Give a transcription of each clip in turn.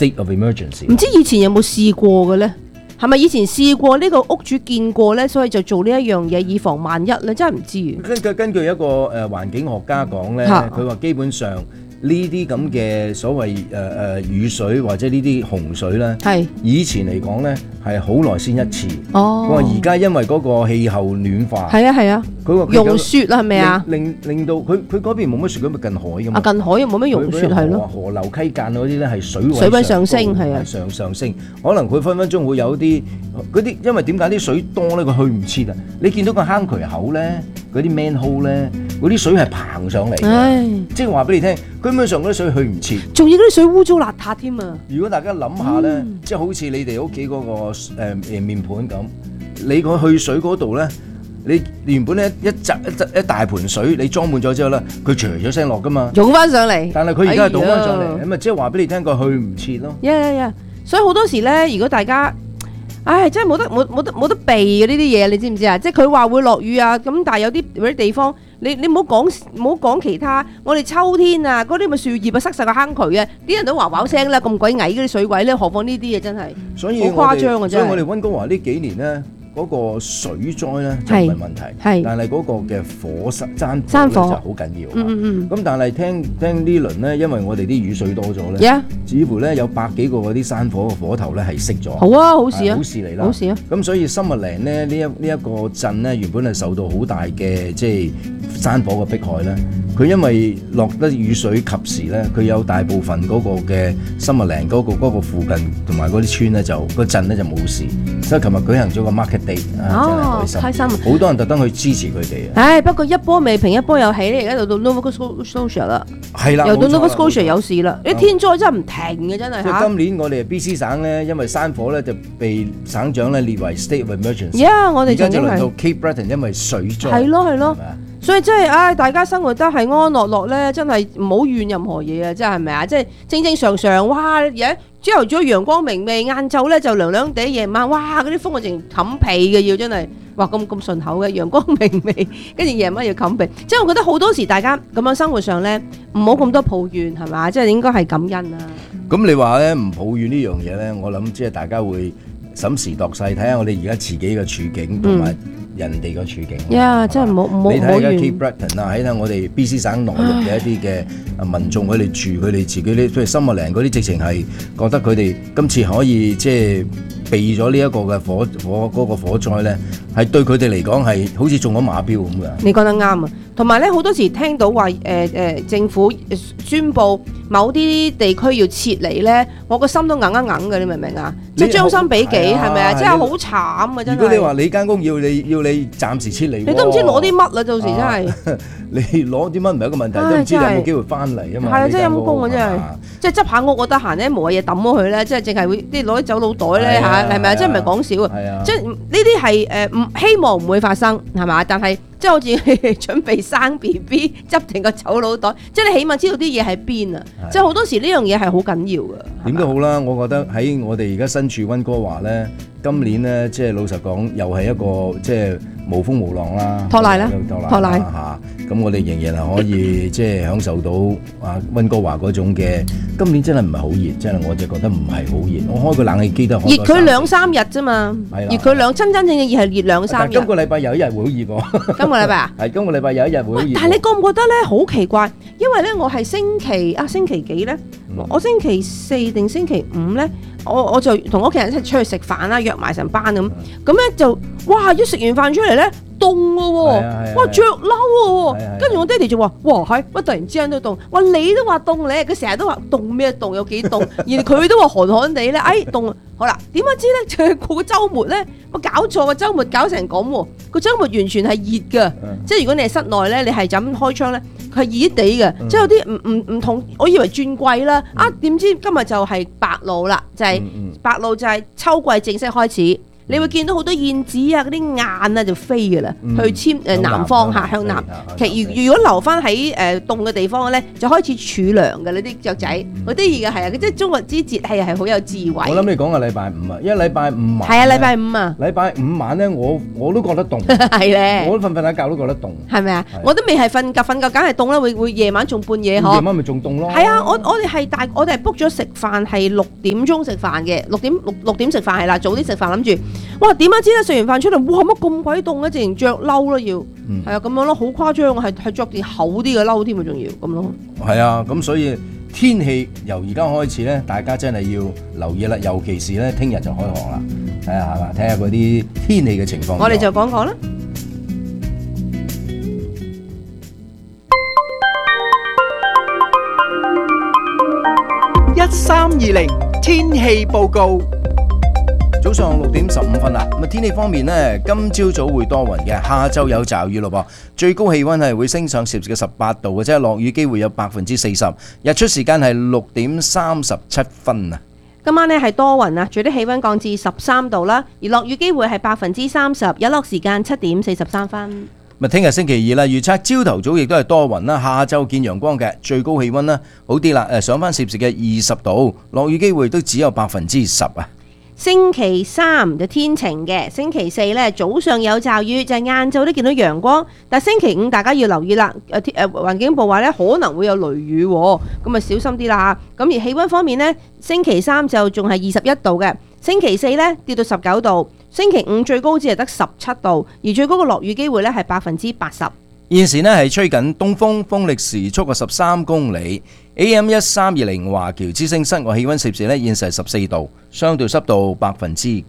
state of emergency。 唔知以前有冇試過嘅咧？係咪以前試過呢個屋主見過咧，所以就做呢一樣嘢以防萬一咧？真係唔知。 根據一個環境學家講咧，佢話基本上呢啲咁嘅所謂雨水或者呢啲洪水咧，以前嚟講咧係好耐先一次。佢話而家因為嗰個氣候暖化， 係啊，佢話融雪啦，係咪啊？ 令到佢嗰邊冇乜雪，咁咪近海㗎嘛。 近海又冇乜融雪係咯。 河流溪澗嗰啲咧係水位上升係啊， 上升，可能佢分分鐘會有啲嗰啲，因為點解啲水多咧？佢去唔切啊！你見到個坑渠口咧，嗰啲 manhole 咧，嗰啲水係膨上嚟嘅，即係話俾你聽，根本上嗰啲水去唔切， 仲要嗰啲水污糟邋遢添啊！ 如果大家諗下咧，即係好似你哋屋企嗰個面盤咁，你個去水嗰度咧，你原本咧一大盆水，你裝滿咗之後咧，佢唰咗聲落噶嘛， 湧翻上嚟。 但係佢而家係倒翻上嚟，咁啊即係話俾你聽，佢去唔切咯。 所以好多時咧，如果大家真係冇得避嘅呢啲嘢，你知唔知啊？即係佢話會落雨啊，咁但係有啲地方，你唔好講其他。我哋秋天啊，嗰啲咪樹葉啊塞晒個坑渠啊，啲人都話話聲啦，咁鬼矮嗰啲水位咧，何況呢啲嘢真係好誇張啊！真係。所以我哋溫哥華呢幾年咧，嗰個水災咧就唔係問題，但係嗰個嘅山火就好緊要。咁但係聽呢輪咧，因為我哋啲雨水多咗咧，似乎咧有100幾個嗰啲山火嘅火頭咧係熄咗。好啊，好事啊，好事嚟啦，好事啊。咁所以Summerland咧呢一個鎮咧原本係受到好大嘅即係山火嘅迫害咧，佢因為落得雨水及時咧，佢有大部分嗰個嘅Summerland嗰個附近同埋嗰啲村咧就個鎮咧就冇事。所以琴日舉行咗個 market。真係開心，好多人特登去支持佢哋。 不過一波未平一波又起咧，而家到 Nova Scotia 啦，係啦，又到 Nova Scotia 有事啦。啲天災真係唔停嘅，真係嚇。 今年我哋 BC 省咧，因為山火咧就被省長咧列為 state of emergency。 我哋而家就輪到 Cape Breton， 因為水災。 係咯，所以真係大家生活得係安安樂樂咧，真係唔好怨任何嘢啊！真係咪啊？即係正正常常，哇！而家朝頭早陽光明媚，晏晝咧就涼涼地，夜晚哇嗰啲風啊，淨冚被嘅要真係，哇咁順口嘅陽光明媚，跟住夜晚要冚被，即係我覺得好多時大家咁樣生活上咧，唔好咁多抱怨係嘛，即係應該係感恩啊。 咁你話咧唔抱怨呢樣嘢咧，我諗即係大家會審時度勢，睇下我哋而家自己嘅處境同埋人哋嘅處境。 真係唔好你睇下 Cape Breton 啊，睇下我哋 BC 省內陸嘅一啲嘅民眾，佢哋住佢哋自己啲，譬如Summerland嗰啲，直情係覺得佢哋今次可以即係避咗呢一個嘅嗰個火災咧，係對佢哋嚟講係好似中咗馬標咁嘅。你講得啱啊！同埋咧，好多時聽到話政府宣布某啲地區要撤離咧，我個心都硬一硬嘅，你明唔明啊？即係將心比己，係咪啊？真係好慘啊！真係。如果你話你間屋要你暫時撤離， 你都唔知攞啲乜啦，到時真係。 你攞啲乜唔係一個問題，都唔知你有冇機會翻嚟啊嘛。 係啊，真係陰公啊，真係。即係執下屋，我得閒咧，冇嘢抌咗佢咧，即係淨係會啲攞啲走佬袋咧嚇，係咪啊？即係唔係講笑啊？即係呢啲係唔希望唔會發生係嘛？但係即係好似準備生 BB 執定個走佬袋，即係你起碼知道啲嘢喺邊啊！即係好多時呢樣嘢係好緊要㗎。 點都好啦，我覺得喺我哋而家身處溫哥華咧，今年咧即係老實講，又係一個即係無風無浪啦， 托賴啦嚇。咁我哋仍然係可以即係享受到溫哥華嗰種嘅。今年真係唔係好熱，真係我就覺得唔係好熱。我開個冷氣機都開熱佢2-3日啫嘛，熱佢真正嘅熱係熱2-3日。 今個禮拜有一日會好熱喎。 今個禮拜啊？ 係今個禮拜有一日會好熱。 但係你覺唔覺得咧好奇怪？因為咧我係星期幾咧？我星期4定星期5咧，我就同屋企人一齊出去食飯啦，約埋成班咁咧就哇！一食完飯出嚟咧凍嘅喎，哇着褸喎，跟住我爹哋就話：哇係，乜突然之間都凍？我話你都話凍咧，佢成日都話凍咩凍有幾凍，而佢都話寒寒地咧，凍。好啦，點解知咧？就係個週末咧，我搞錯個週末搞成咁喎，個週末完全係熱嘅，即係如果你係室內咧，你係就咁開窗咧，佢係熱地嘅，即係有啲唔同。我以為轉季啦，點知今日就係白露啦，就係白露就係秋季正式開始。 你會見到好多燕子啊，嗰啲雁啊就飛嘅啦，去南方嚇，向南。如果留翻喺凍嘅地方咧，就開始儲糧嘅呢啲雀仔，好得意嘅係啊！即係中國之節氣係好有智慧。 我諗你講係禮拜五啊，因為禮拜五晚係啊，禮拜五啊， 禮拜五晚咧，我都覺得凍， 係咧， 我瞓下覺都覺得凍， 係咪啊？我都未係瞓覺梗係凍啦，會夜晚仲半夜呵。 夜晚咪仲凍咯。 係啊，我哋係 book 咗食飯係6點鐘食飯嘅，6點食飯係啦，早啲食飯諗住，哇點解知咧？食完飯出嚟，哇乜咁鬼凍啊！直情着褸啦要，係啊咁樣咯，好誇張啊，係着件厚啲嘅褸添啊，仲要咁咯。 係啊，咁所以天氣由而家開始咧，大家真係要留意啦，尤其是咧聽日就開學啦，睇下係嘛，睇下嗰啲天氣嘅情況。 我哋就講啦。 1320天氣報告。 早上6點15分啦，咁天氣方面呢，今朝早會多雲嘅，下晝有驟雨咯噃，最高氣溫係會升上攝氏嘅18度嘅啫，落雨機會有40%，日出時間係6點37分啊。 今晚呢係多雲啊，最低氣溫降至13度啦，而落雨機會係30%，日落時間7點43分。 咁聽日星期二啦，預測朝頭早亦都係多雲啦，下晝見陽光嘅，最高氣溫呢好啲啦，上翻攝氏嘅20度，落雨機會都只有10%啊。 星期三就天晴嘅，星期四呢早上有驟雨，就係晏晝都見到陽光。但星期五大家要留意啦，環境部話呢可能會有雷雨，咁啊小心啲啦。咁而氣溫方面呢，星期三就仲係21度嘅，星期四呢跌到19度，星期五最高只係得17度，而最高嘅落雨機會呢係80%。 現時呢係吹緊東風，風力時速嘅13公里。AM 1320華僑之聲，室外氣溫攝氏呢現時係14度，相對濕度94%。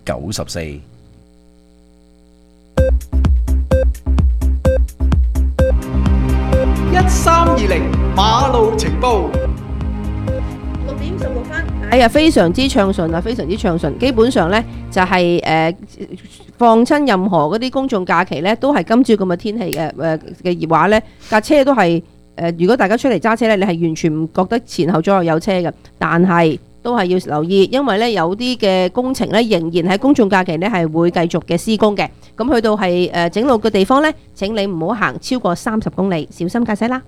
1320馬路情報。 6點16分，哎呀，非常之暢順啊，非常之暢順。基本上呢就係放親任何嗰啲公眾假期呢，都係今朝咁嘅天氣嘅熱話呢，架車都係如果大家出嚟揸車呢，你係完全唔覺得前後左右有車嘅，但係都係要留意，因為呢有啲嘅工程呢，仍然喺公眾假期呢係會繼續嘅施工嘅。咁去到係整路嘅地方呢，請你唔好行超過30公里，小心駕駛啦。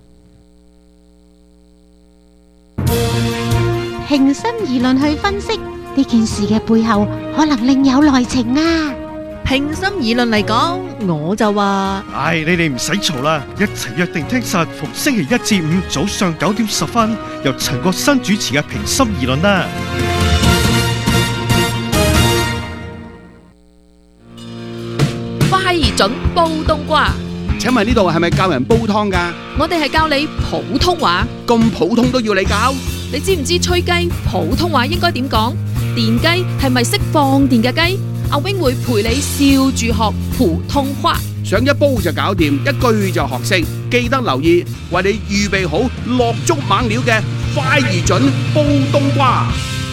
平心而論去分析呢件事嘅背後，可能另有內情啊！ 平心而論嚟講，我就話： 唉，你哋唔使嘈啦，一齊約定聽實逢星期一至五早上9點10分，由陳國新主持嘅平心而論啦。 快而準煲冬瓜。 請問呢度係咪教人煲湯㗎？ 我哋係教你普通話。 咁普通都要你教？ 你知唔知吹雞普通話應該點講？電雞係咪識放電嘅雞？阿 wing 會陪你笑住學普通話， 上一煲就搞掂，一句就學識。記得留意，為你預備好落足猛料嘅快而準煲冬瓜。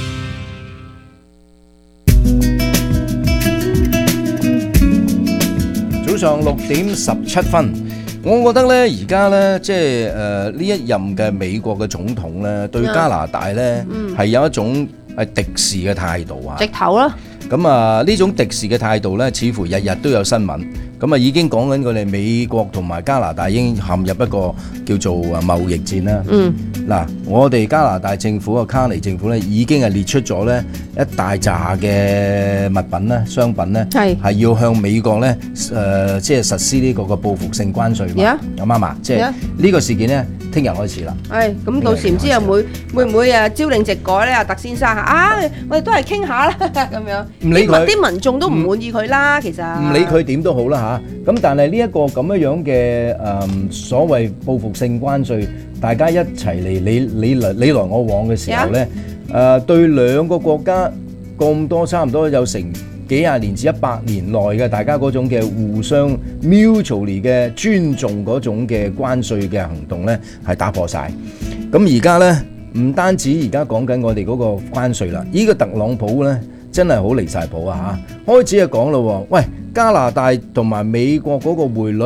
早上6點17分，我覺得呢而家呢，即係呢一任嘅美國嘅總統呢，對加拿大呢係有一種敵視嘅態度啊！ 直頭啦！ 咁啊，呢種敵視嘅態度呢，似乎日日都有新聞。咁啊，已經講緊佢哋美國同埋加拿大已經陷入一個叫做貿易戰啦。嗱，我哋加拿大政府卡尼政府呢，已經係列出咗呢一大紮嘅物品咧、商品呢，係要向美國呢即係實施呢個嘅報復性關稅。啱唔啱啊？即係呢個事件呢，聽日開始啦。 咁到時唔知又會唔會朝令夕改呢？阿特先生我哋都係傾下啦咁樣。唔理佢，啲民眾都唔滿意佢啦。其實唔理佢點都好啦嚇。咁但係呢一個咁樣嘅所謂報復性關稅，大家一齊嚟你來我往嘅時候呢，對兩個國家咁多差唔多有成幾廿年至100年內嘅大家嗰種嘅互相 mutually 嘅尊重嗰種嘅關稅嘅行動呢，係打破晒。咁而家呢，唔單止而家講緊我哋嗰個關稅啦，呢個特朗普呢，真係好離晒譜啊嚇！開始就講咯，喂，加拿大同埋美國嗰個匯率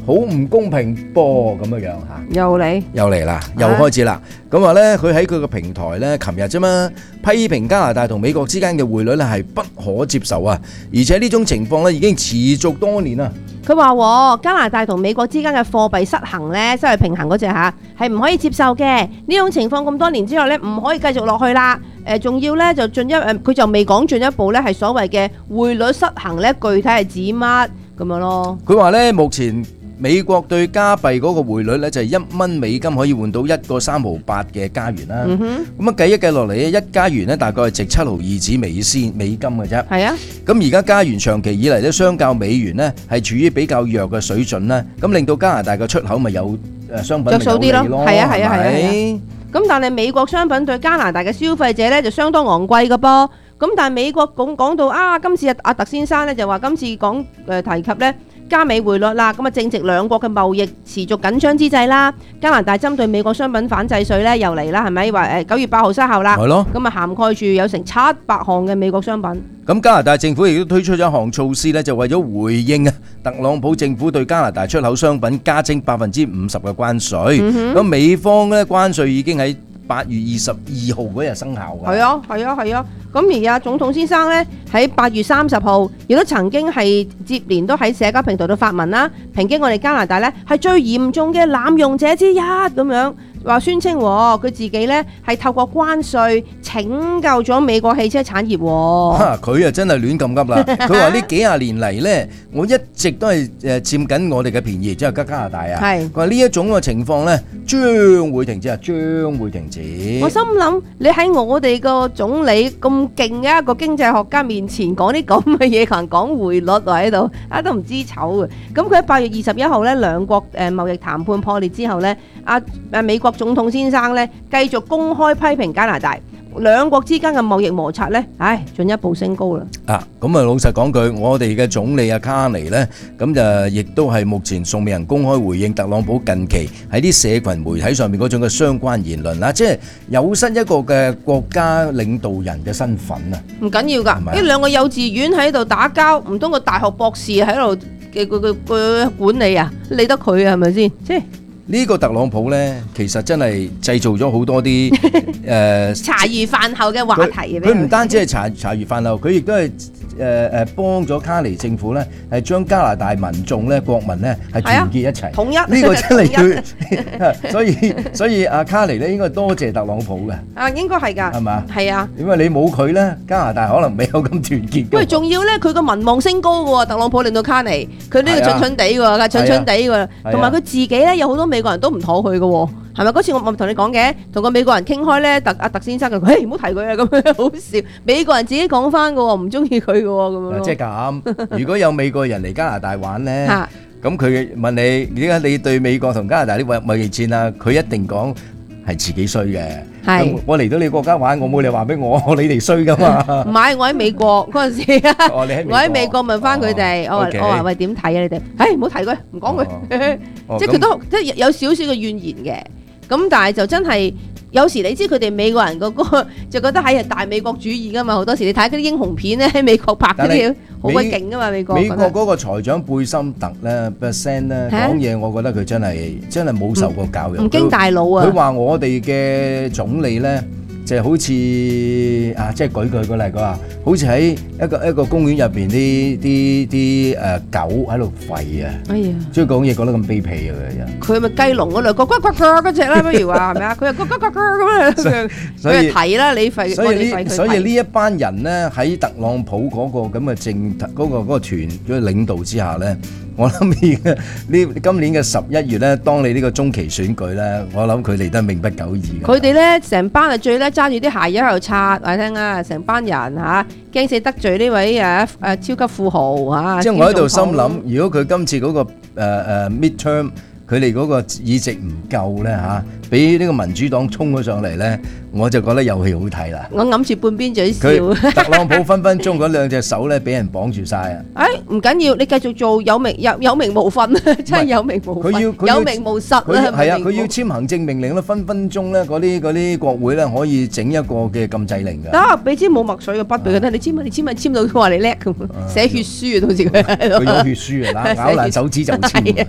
好唔公平噃咁樣嚇。 又嚟啦，又開始啦。咁話咧，佢喺佢個平台咧，琴日啫嘛，批評加拿大同美國之間嘅匯率咧係不可接受啊！而且呢種情況咧已經持續多年啦。 佢話加拿大同美國之間嘅貨幣失衡咧，失去平衡嗰隻嚇係唔可以接受嘅。呢種情況咁多年之後咧，唔可以繼續落去啦。仲要咧就佢就未講進一步咧係所謂嘅匯率失衡咧，具體係指乜咁樣咯？ 佢話咧，目前美國對加幣嗰個匯率咧就係1蚊美金可以換到1個3毫8嘅加元啦。咁啊計一計落嚟咧，1加元咧大概係值7毫2子美金嘅啫。 係啊。 咁而家加元長期以嚟咧，相較美元咧係處於比較弱嘅水準啦。咁令到加拿大嘅出口咪有商品咪有利咯。 係啊。咁但係美國商品對加拿大嘅消費者咧就相當昂貴嘅噃。咁但係美國講到今次阿特先生咧就話今次提及咧加美匯率啦，咁啊正值兩國嘅貿易持續緊張之際啦，加拿大針對美國商品反制稅咧又嚟啦，係咪話9月8號生效啦？係咯。咁啊涵蓋住有成700項嘅美國商品。 咁加拿大政府亦都推出咗一項措施咧，就為咗回應特朗普政府對加拿大出口商品加徵50%嘅關稅。咁美方咧關稅已經喺8月22號嗰日生效㗎。 係啊。咁而家總統先生咧喺8月30號亦都曾經係接連都喺社交平台度發文啦，抨擊我哋加拿大咧係最嚴重嘅濫用者之一咁樣。話宣稱佢自己咧係透過關稅拯救咗美國汽車產業。 佢啊真係亂咁噏啦！佢話呢幾廿年嚟咧，我一直都係佔緊我哋嘅便宜，即係加拿大啊。佢話呢一種嘅情況咧，將會停止。我心諗你喺我哋個總理咁勁嘅一個經濟學家面前講啲咁嘅嘢，同人講匯率喺度，都唔知醜嘅。咁佢喺8月21號咧，兩國貿易談判破裂之後咧，美國總統先生咧繼續公開批評加拿大，兩國之間嘅貿易摩擦咧，進一步升高啦。咁啊，老實講句，我哋嘅總理卡尼咧，咁就亦都係目前仲未人公開回應特朗普近期喺啲社群媒體上面嗰種嘅相關言論啦，即係有失一個嘅國家領導人嘅身份啊。 唔緊要㗎，呢兩個幼稚園喺度打交，唔通個大學博士喺度嘅管理啊？理得佢啊？係咪先？即係。 呢個特朗普呢，其實真係製造咗好多啲茶餘飯後嘅話題。 佢唔單止係茶餘飯後，佢亦都係幫咗卡尼政府呢，係將加拿大民眾呢、國民呢係團結一齊。統一呢個真係要，所以阿卡尼呢應該多謝特朗普嘅。應該係㗎。係嘛？係啊。因為你冇佢呢，加拿大可能未有咁團結。喂，仲要呢，佢個民望升高嘅喎，特朗普令到卡尼，佢呢個蠢蠢地喎，蠢地喎，同埋佢自己呢，有好多美國人都唔妥佢嘅喎，係咪？嗰次我同你講嘅，同個美國人傾開咧，特先生佢，唔好提佢啊，咁樣好笑。美國人自己講翻嘅喎，唔中意佢嘅喎，咁樣。即係咁，如果有美國人嚟加拿大玩咧，咁佢問你點解你對美國同加拿大啲貿易戰啊？佢一定講係自己衰嘅。係我嚟到你國家玩，我冇理由話俾我你哋衰噶嘛。唔係，我喺美國嗰陣時，我喺美國問翻佢哋，我話喂點睇啊？你哋，唔好提佢，唔講佢，即係佢都即係有少少嘅怨言嘅。咁但係就真係有時你知佢哋美國人嗰個就覺得係大美國主義噶嘛，好多時你睇嗰啲英雄片咧，喺美國拍嗰啲好鬼勁噶嘛，美國嗰個財長貝森特咧 ，Bessent 咧講嘢，我覺得佢真係冇受過教育，唔經大腦啊！佢話我哋嘅總理咧。就好似即係舉個例，佢話好似喺一個公園入邊啲狗喺度吠啊！哎呀，所以講嘢講得咁卑鄙啊！佢咪雞籠嗰兩個呱呱呱嗰隻啦，不如話係咪啊？佢又呱呱呱呱咁樣，所以提啦你吠，所以呢一班人咧喺特朗普嗰個咁嘅嗰個團嘅領導之下咧。我諗今年嘅11月咧，當你呢個中期選舉咧，我諗佢哋都係命不久矣。佢哋咧成班係最咧揸住啲鞋喺度擦，話聽啊，成班人驚死得罪呢位超級富豪即係我喺度心諗，如果佢今次嗰個midterm 佢哋嗰個議席唔夠咧嚇，俾呢個民主黨衝咗上嚟咧，我就覺得有戲好睇啦。 我揞住半邊嘴笑。 特朗普分分鐘嗰兩隻手咧俾人綁住晒啊！ 唔緊要，你繼續做有名無份，真係有名無份，有名無實啦。 係啊，佢要簽行政命令咧，分分鐘咧嗰啲國會咧可以整一個嘅禁制令㗎。 得，俾支冇墨水嘅筆俾佢睇，你簽到佢話你叻咁，寫血書啊，到時佢喺度。 佢有血書啊，咬爛手指就簽。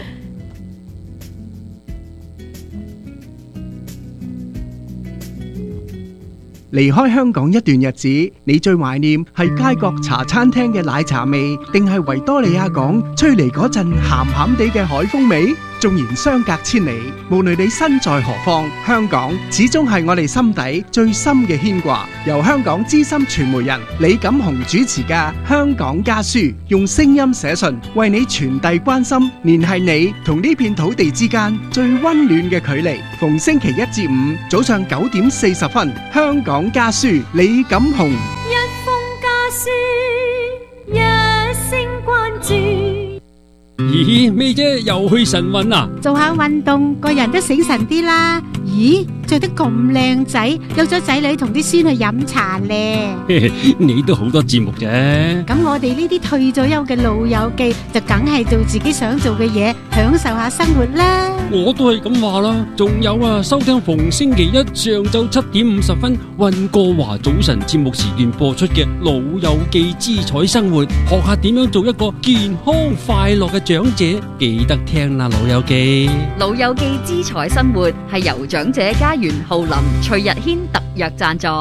離開香港一段日子，你最懷念係街角茶餐廳嘅奶茶味，定係維多利亞港吹嚟嗰陣鹹鹹地嘅海風味？縱然相隔千里，無論你身在何方，香港始終係我哋心底最深嘅牽掛。由香港資深傳媒人李錦雄主持嘅《香港家書》，用聲音寫信，為你傳遞關心，聯繫你同呢片土地之間最溫暖嘅距離。逢星期一至五早上9:40，《香港家書》李錦雄。 一封家書，一聲關注。 咦，咩啫？又去晨運啊？ 做下運動，個人都醒神啲啦。咦，着得咁靚仔，有咗仔女同啲孫去飲茶咧。 你都好多節目啫。 咁我哋呢啲退咗休嘅老友記，就梗係做自己想做嘅嘢，享受下生活啦。 我都係咁話啦。仲有啊，收聽逢星期一上晝7:50溫哥華早晨節目時段播出嘅《老友記之彩生活》，學下點樣做一個健康快樂嘅長者，記得聽啦，老友記。 老友記之彩生活係由長者家園浩林、徐日軒特約贊助，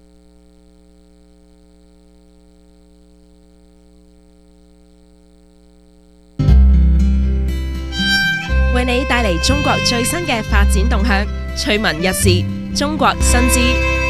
為你帶嚟中國最新嘅發展動向，趣聞日事，中國新知。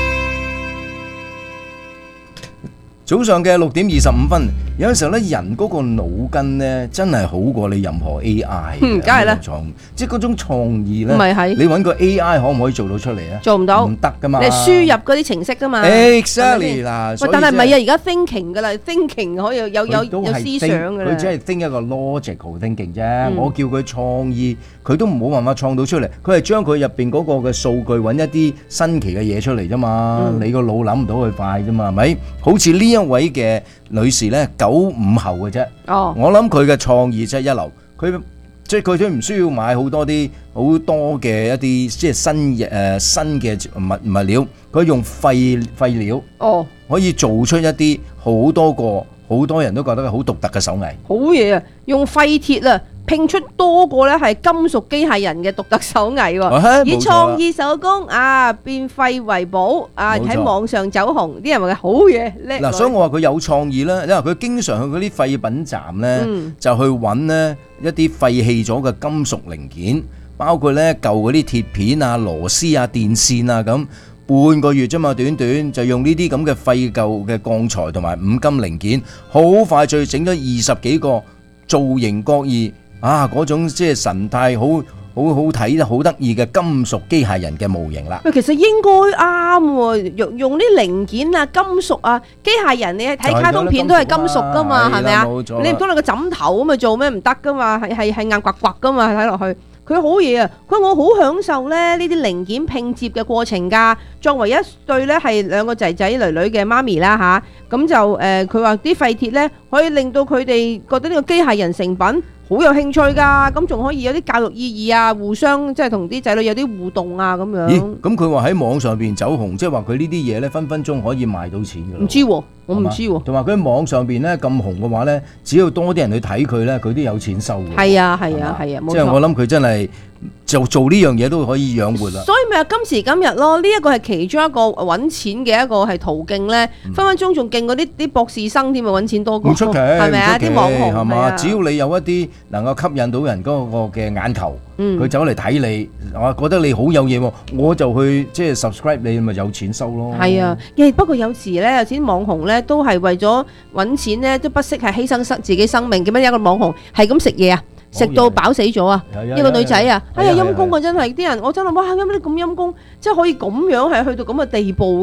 早上嘅6:25，有陣時候咧，人嗰個腦筋咧真係好過你任何 AI。 梗係啦， 即係嗰種創意咧， 你揾個 AI 可唔可以做到出嚟啊？ 做唔到， 唔得噶嘛。 你輸入嗰啲程式噶嘛。 Exactly 啦。 喂，但係唔係啊？而家 thinking 噶啦 ，thinking 可以有思想噶啦。 佢只係 think 一個 logical thinking 啫。我叫佢創意，佢都冇辦法創到出嚟。佢係將佢入邊嗰個嘅數據揾一啲新奇嘅嘢出嚟啫嘛。你個腦諗唔到佢快啫嘛，係咪？好似呢一位嘅女士咧，95後嘅啫。我諗佢嘅創意真係一流。佢都唔需要買好多嘅一啲即係新嘅物料，佢用廢料，可以做出一啲好多人都覺得好獨特嘅手藝。好嘢啊！用廢鐵啊！拼出多個咧係金屬機械人嘅獨特手藝喎，以創意手工變廢為寶喺網上走紅，啲人話佢好嘢叻。 嗱，所以我話佢有創意啦，因為佢經常去嗰啲廢品站咧，就去揾呢一啲廢棄咗嘅金屬零件，包括咧舊嗰啲鐵片啊、螺絲啊、電線啊咁。半個月啫嘛，短就用呢啲咁嘅廢舊嘅鋼材同埋五金零件，好快就整咗20幾個造型各異。嗰種即係神態好睇得好得意嘅金屬機械人嘅模型啦。 其實應該啱喎，用啲零件啊、金屬啊、機械人，你睇卡通片都係金屬噶嘛，係咪啊？你唔通你個枕頭咁咪做咩？唔得噶嘛，係硬刮刮噶嘛，睇落去。佢好嘢啊！我好享受咧呢啲零件拼接嘅過程㗎。作為一對咧係兩個仔仔女女嘅媽咪啦嚇，咁就佢話啲廢鐵咧可以令到佢哋覺得呢個機械人成品好有興趣㗎，咁仲可以有啲教育意義啊，互相即係同啲仔女有啲互動啊咁樣。咦？ 咁佢話喺網上邊走紅，即係話佢呢啲嘢咧分分鐘可以賣到錢㗎。 唔知喎，我唔知喎。 同埋佢喺網上邊咧咁紅嘅話咧，只要多啲人去睇佢咧，佢都有錢收㗎。 係啊，冇錯。 即係我諗佢真係就做呢樣嘢都可以養活啦。 所以咪今時今日咯，呢一個係其中一個揾錢嘅一個係途徑咧，分分鐘仲勁過啲博士生添啊，揾錢多過。 唔出奇， 係咪啊？啲網紅係嘛？只要你有一啲能夠吸引到人嗰個嘅眼球，佢走嚟睇你，我覺得你好有嘢喎，我就去即係 subscribe 你，咪有錢收咯。 係啊，不過有時咧，有啲網紅咧都係為咗揾錢咧，都不惜係犧牲自己生命。點解有一個網紅係咁食嘢啊？食到飽死咗啊！一個女仔啊，陰公啊，真係啲人，我真係哇，點解你咁陰公，即係可以咁樣係去到咁嘅地步嘅？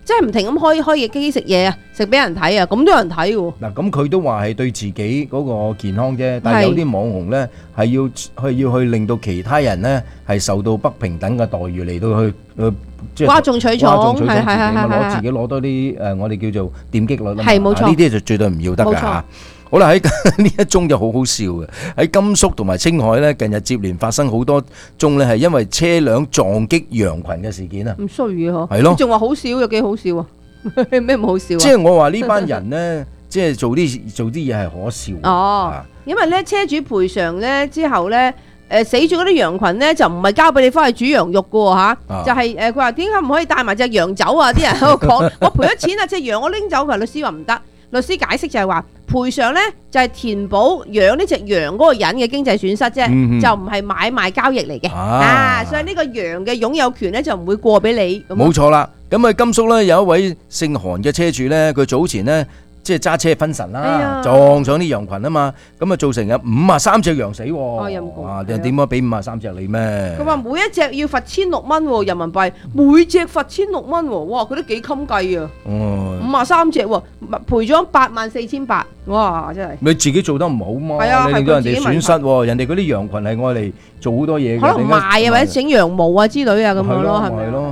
真係唔停咁開嘢機食嘢啊，食俾人睇啊，咁都有人睇喎。 嗱，咁佢都話係對自己嗰個健康啫，但係有啲網紅咧係要去令到其他人咧係受到不平等嘅待遇嚟到去即係嘩眾取寵， 攞自己攞多啲我哋叫做點擊率啦。 係冇錯， 呢啲就絕對唔要得㗎嚇。好啦，喺呢一宗就好好笑嘅，喺甘肅同埋青海咧，近日接連發生好多宗咧係因為車輛撞擊羊群嘅事件啊！ 唔衰嘅嗬， 係咯， 仲話好笑，有幾好笑啊？咩唔好笑啊？ 即係我話呢班人咧，即係做啲嘢係可笑。 哦，因為咧車主賠償咧之後咧，死咗嗰啲羊群咧就唔係交俾你翻去煮羊肉嘅嚇，就係佢話點解唔可以帶埋隻羊走啊？啲人喺度講，我賠咗錢啊，隻羊我拎走，佢律師話唔得。律師解釋就係話賠償咧就係填補養呢隻羊嗰個人嘅經濟損失啫，就唔係買賣交易嚟嘅。所以呢個羊嘅擁有權咧就唔會過俾你。 冇錯啦，咁啊甘肅咧有一位姓韓嘅車主咧，佢早前咧即係揸車分神啦，撞上啲羊群啊嘛，咁啊造成有53隻羊死喎。哇！點解俾53隻你咩？ 佢話每一隻要罰1600蚊人民幣，每隻罰1600蚊喎。哇！佢都幾襟計啊！53隻喎，賠咗84800，哇！真係你自己做得唔好嘛？你令到人哋損失喎，人哋嗰啲羊群係愛嚟做好多嘢嘅， 可能賣啊或者整羊毛啊之類啊咁樣咯，係咪？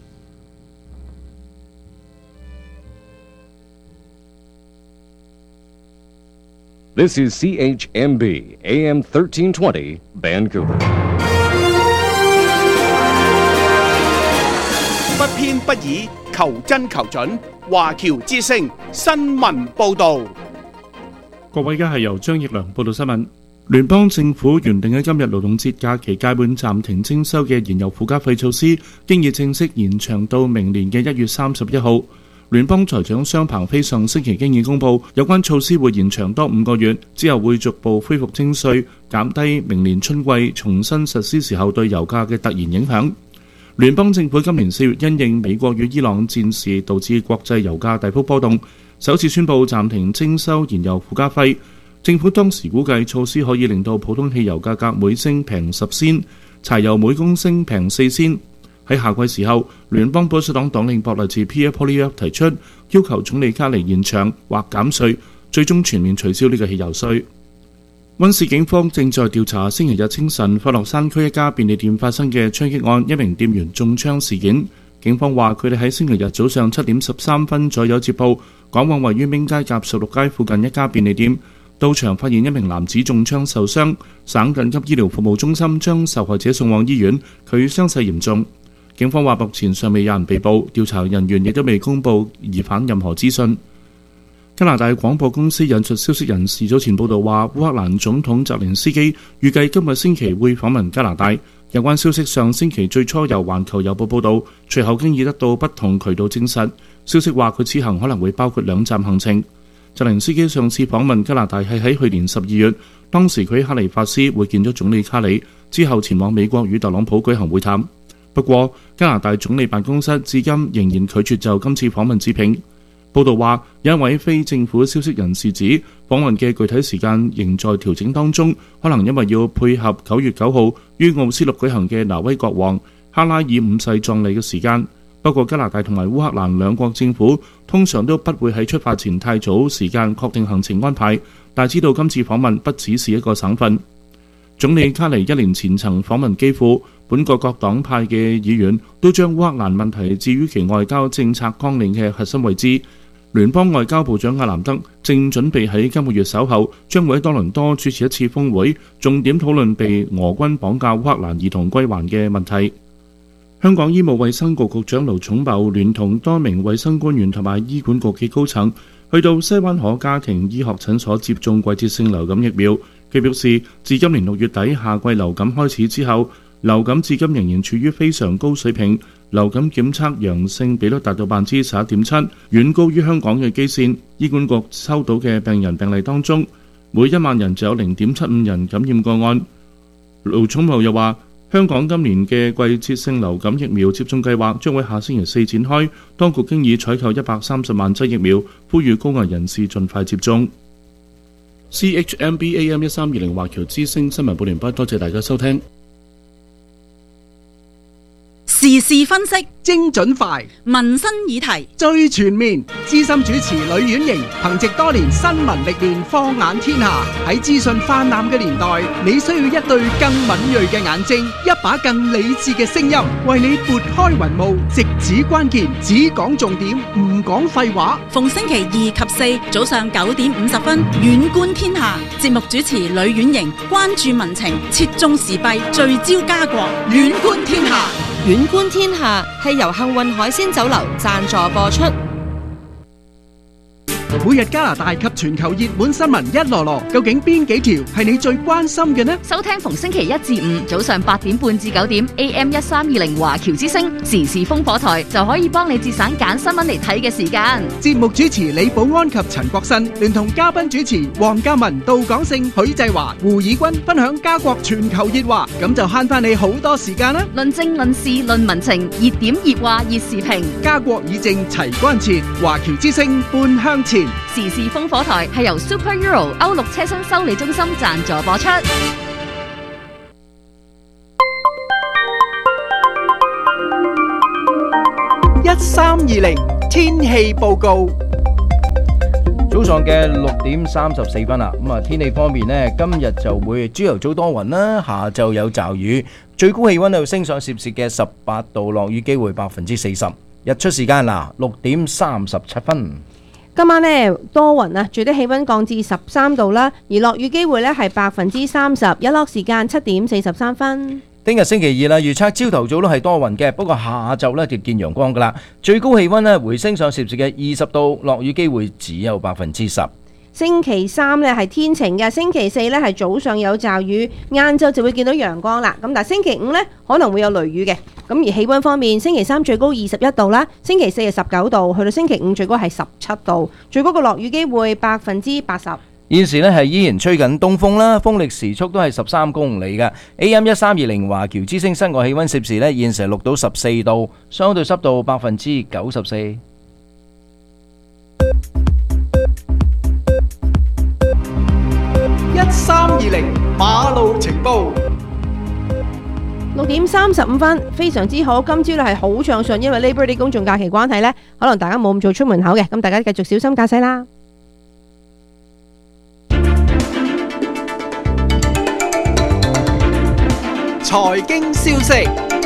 This is CHMB AM 1320 Vancouver。 不偏不倚，求真求準。華僑之聲新聞報導。 各位，而家係由張奕良報道新聞。聯邦政府原定喺今日勞動節假期屆滿暫停徵收嘅燃油附加費措施，經已正式延長到明年嘅1月31號。聯邦財長商彭飛上星期經已公布，有關措施會延長多5個月，之後會逐步恢復徵稅，減低明年春季重新實施時候對油價嘅突然影響。聯邦政府今年4月因應美國與伊朗戰事導致國際油價大幅波動，首次宣布暫停徵收燃油附加費。政府當時估計措施可以令到普通汽油價格每升平10仙，柴油每公升平4仙。喺夏季時候，聯邦保守黨黨領博勵治 Pierre Poilievre 提出要求總理卡尼延長或減稅，最終全面取消呢個汽油稅。溫市警方正在調查星期日清晨佛羅山區一家便利店發生嘅槍擊案，一名店員中槍事件。警方話佢哋喺星期日早上7點13分左右接報，趕往位於明街甲16街附近一家便利店，到場發現一名男子中槍受傷，省緊急醫療服務中心將受害者送往醫院，佢傷勢嚴重。警方話目前尚未有人被捕，調查人員亦都未公布疑犯任何資訊。加拿大廣播公司引述消息人士早前報道話，烏克蘭總統澤連斯基預計今個星期會訪問加拿大。有關消息上星期最初由環球郵報報道，隨後經已得到不同渠道證實。消息話佢此行可能會包括2站行程。澤連斯基上次訪問加拿大係喺去年12月，當時佢喺哈利法斯會見咗總理卡里，之後前往美國與特朗普舉行會談。不過，加拿大總理辦公室至今仍然拒絕就今次訪問置評。報道話，有一位非政府消息人士指，訪問嘅具體時間仍在調整當中，可能因為要配合9月9號於奧斯陸舉行嘅挪威國王哈拉爾5世葬禮嘅時間。不過，加拿大同埋烏克蘭兩國政府通常都不會喺出發前太早時間確定行程安排，但知道今次訪問不只是一個省份。總理卡尼1年前曾訪問基輔，本國各黨派嘅議員都將烏克蘭問題置於其外交政策綱領嘅核心位置。聯邦外交部長阿南德正準備喺今個月稍後將會喺多倫多主持一次峰會，重點討論被俄軍綁架烏克蘭兒童歸還嘅問題。香港醫務衛生局局長盧寵茂聯同多名衛生官員同埋醫管局嘅高層去到西灣河家庭醫學診所接種季節性流感疫苗。佢表示，自今年6月底夏季流感開始之後，流感至今仍然處於非常高水平，流感檢測陽性比率達到11.7%，遠高於香港嘅基線。醫管局收到嘅病人病例當中，每1萬人就有0.75人感染個案。盧寵茂又話，香港今年嘅季節性流感疫苗接種計劃將會下星期4展開，當局經已採購130萬劑疫苗，呼籲高危人士盡快接種。CHMB AM 1320華僑之聲新聞報完畢，多謝大家收聽。 時事分析， 精準快， 民生議題最全面。資深主持呂婉瑩憑藉多年新聞歷練，放眼天下。喺資訊泛濫嘅年代，你需要一對更敏銳嘅眼睛，一把更理智嘅聲音，為你撥開雲霧，直指關鍵，只講重點，唔講廢話。 逢星期2及4早上9點50分，遠觀天下。節目主持呂婉瑩關注民情，切中時弊，聚焦家國，遠觀天下。 遠觀天下係由幸運海鮮酒樓贊助播出。 每日加拿大及全球熱門新聞一籮籮，究竟邊幾條係你最關心嘅呢？ 收聽逢星期1至5早上8點半至9點 AM1320 華僑之聲時事烽火台，就可以幫你節省揀新聞嚟睇嘅時間。 節目主持李寶安及陳國新聯同嘉賓主持黃嘉文、杜廣勝、許濟華、胡以軍分享家國全球熱話，咁就慳翻你好多時間啦！ 論政論事論民情，熱點熱話熱時評， 家國議政齊關切，華僑之聲半向前。 時事烽火台係由 Super Euro 歐陸車身修理中心贊助播出。 1320天氣報告。 早上嘅6點34分啦，咁啊天氣方面呢，今日就會朝頭早多雲啦，下晝有驟雨，最高氣溫度升上攝氏嘅18度，落雨機會40%。日出時間嗱6點37分。 今晚呢多雲啊，最低氣溫降至13度啦，而落雨機會呢係30%，日落時間7點43分。 聽日星期二啦，預測朝頭早都係多雲嘅，不過下晝呢就見陽光噶啦，最高氣溫呢回升上攝氏嘅20度，落雨機會只有10%。 星期三呢係天晴嘅，星期四呢係早上有驟雨，晏晝就會見到陽光啦。咁但係星期五呢可能會有雷雨嘅。咁而氣溫方面，星期三最高21度啦，星期四係19度，去到星期五最高係17度，最高嘅落雨機會80%。 現時呢係依然吹緊東風啦，風力時速都係13公里嘅。AM1320 華僑之聲室外氣溫攝氏呢現時錄到14度，相對濕度94%。 1320馬路情報。 6點35分，非常之好。今朝咧係好暢順，因為 Labor Day 公眾假期關係呢，可能大家冇咁早出門口嘅，咁大家繼續小心駕駛啦。 財經消息。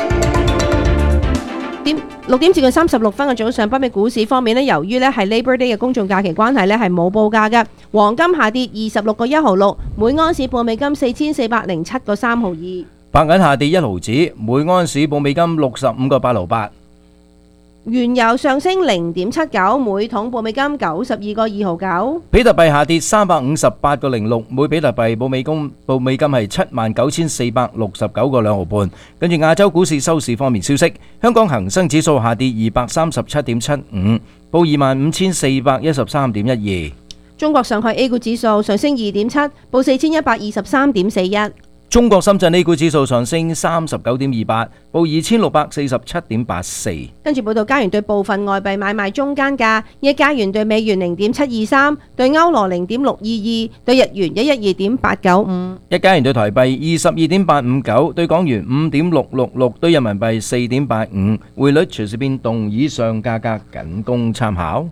6點至到36分嘅早上，北美股市方面呢，由於呢係 Labor Day 嘅公眾假期關係呢，係冇報價嘅。黃金下跌26個1毫6，每盎司報美金4407個3毫2。 白銀下跌1毫子，每盎司報美金65個8毫8。 原油上升0.79，每桶報美金92個2毫9。 比特幣下跌358個06，每比特幣報美金係79,469個2毫半。跟住亞洲股市收市方面消息，香港恒生指數下跌237.75，報25,413.12。 中國上海 A 股指數上升2.7，報4123.41。 中國深圳 A 股指數上升39.28，報2647.84。 跟住報道，加元對部分外幣買賣中間價：一加元對美元0.723，對歐羅0.622，對日元112.895。 一加元對台幣22.859，對港元5.666，對人民幣4.85。匯率隨時變動，以上價格僅供參考。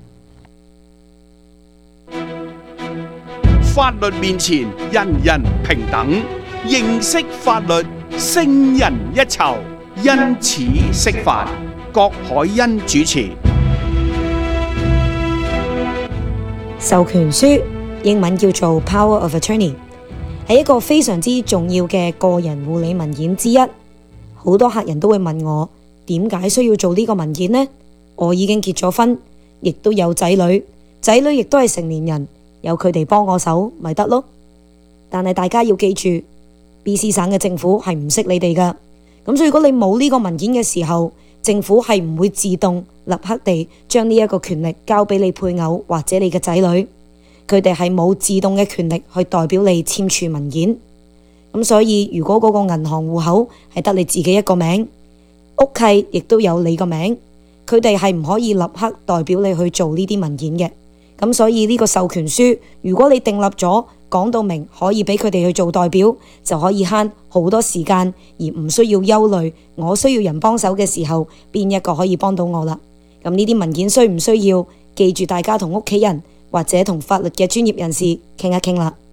法律面前，人人平等。認識法律，勝人一籌。因此識法，郭海恩主持。 授權書英文叫做 Power of Attorney， 係一個非常之重要嘅個人護理文件之一。好多客人都會問我，點解需要做呢個文件呢？我已經結咗婚，亦都有仔女，仔女亦都係成年人，有佢哋幫我手咪得咯。但係大家要記住，BC 省嘅政府係唔識你哋噶，咁所以如果你冇呢個文件嘅時候，政府係唔會自動立刻地將呢一個權力交俾你配偶或者你嘅仔女，佢哋係冇自動嘅權力去代表你簽署文件。咁所以如果嗰個銀行戶口係得你自己一個名，屋契亦都有你個名，佢哋係唔可以立刻代表你去做呢啲文件嘅。咁所以呢個授權書，如果你訂立咗講到明可以俾佢哋去做代表，就可以慳好多時間，而唔需要憂慮我需要人幫手嘅時候邊一個可以幫到我啦。咁呢啲文件需唔需要？記住大家同屋企人或者同法律嘅專業人士傾一傾啦。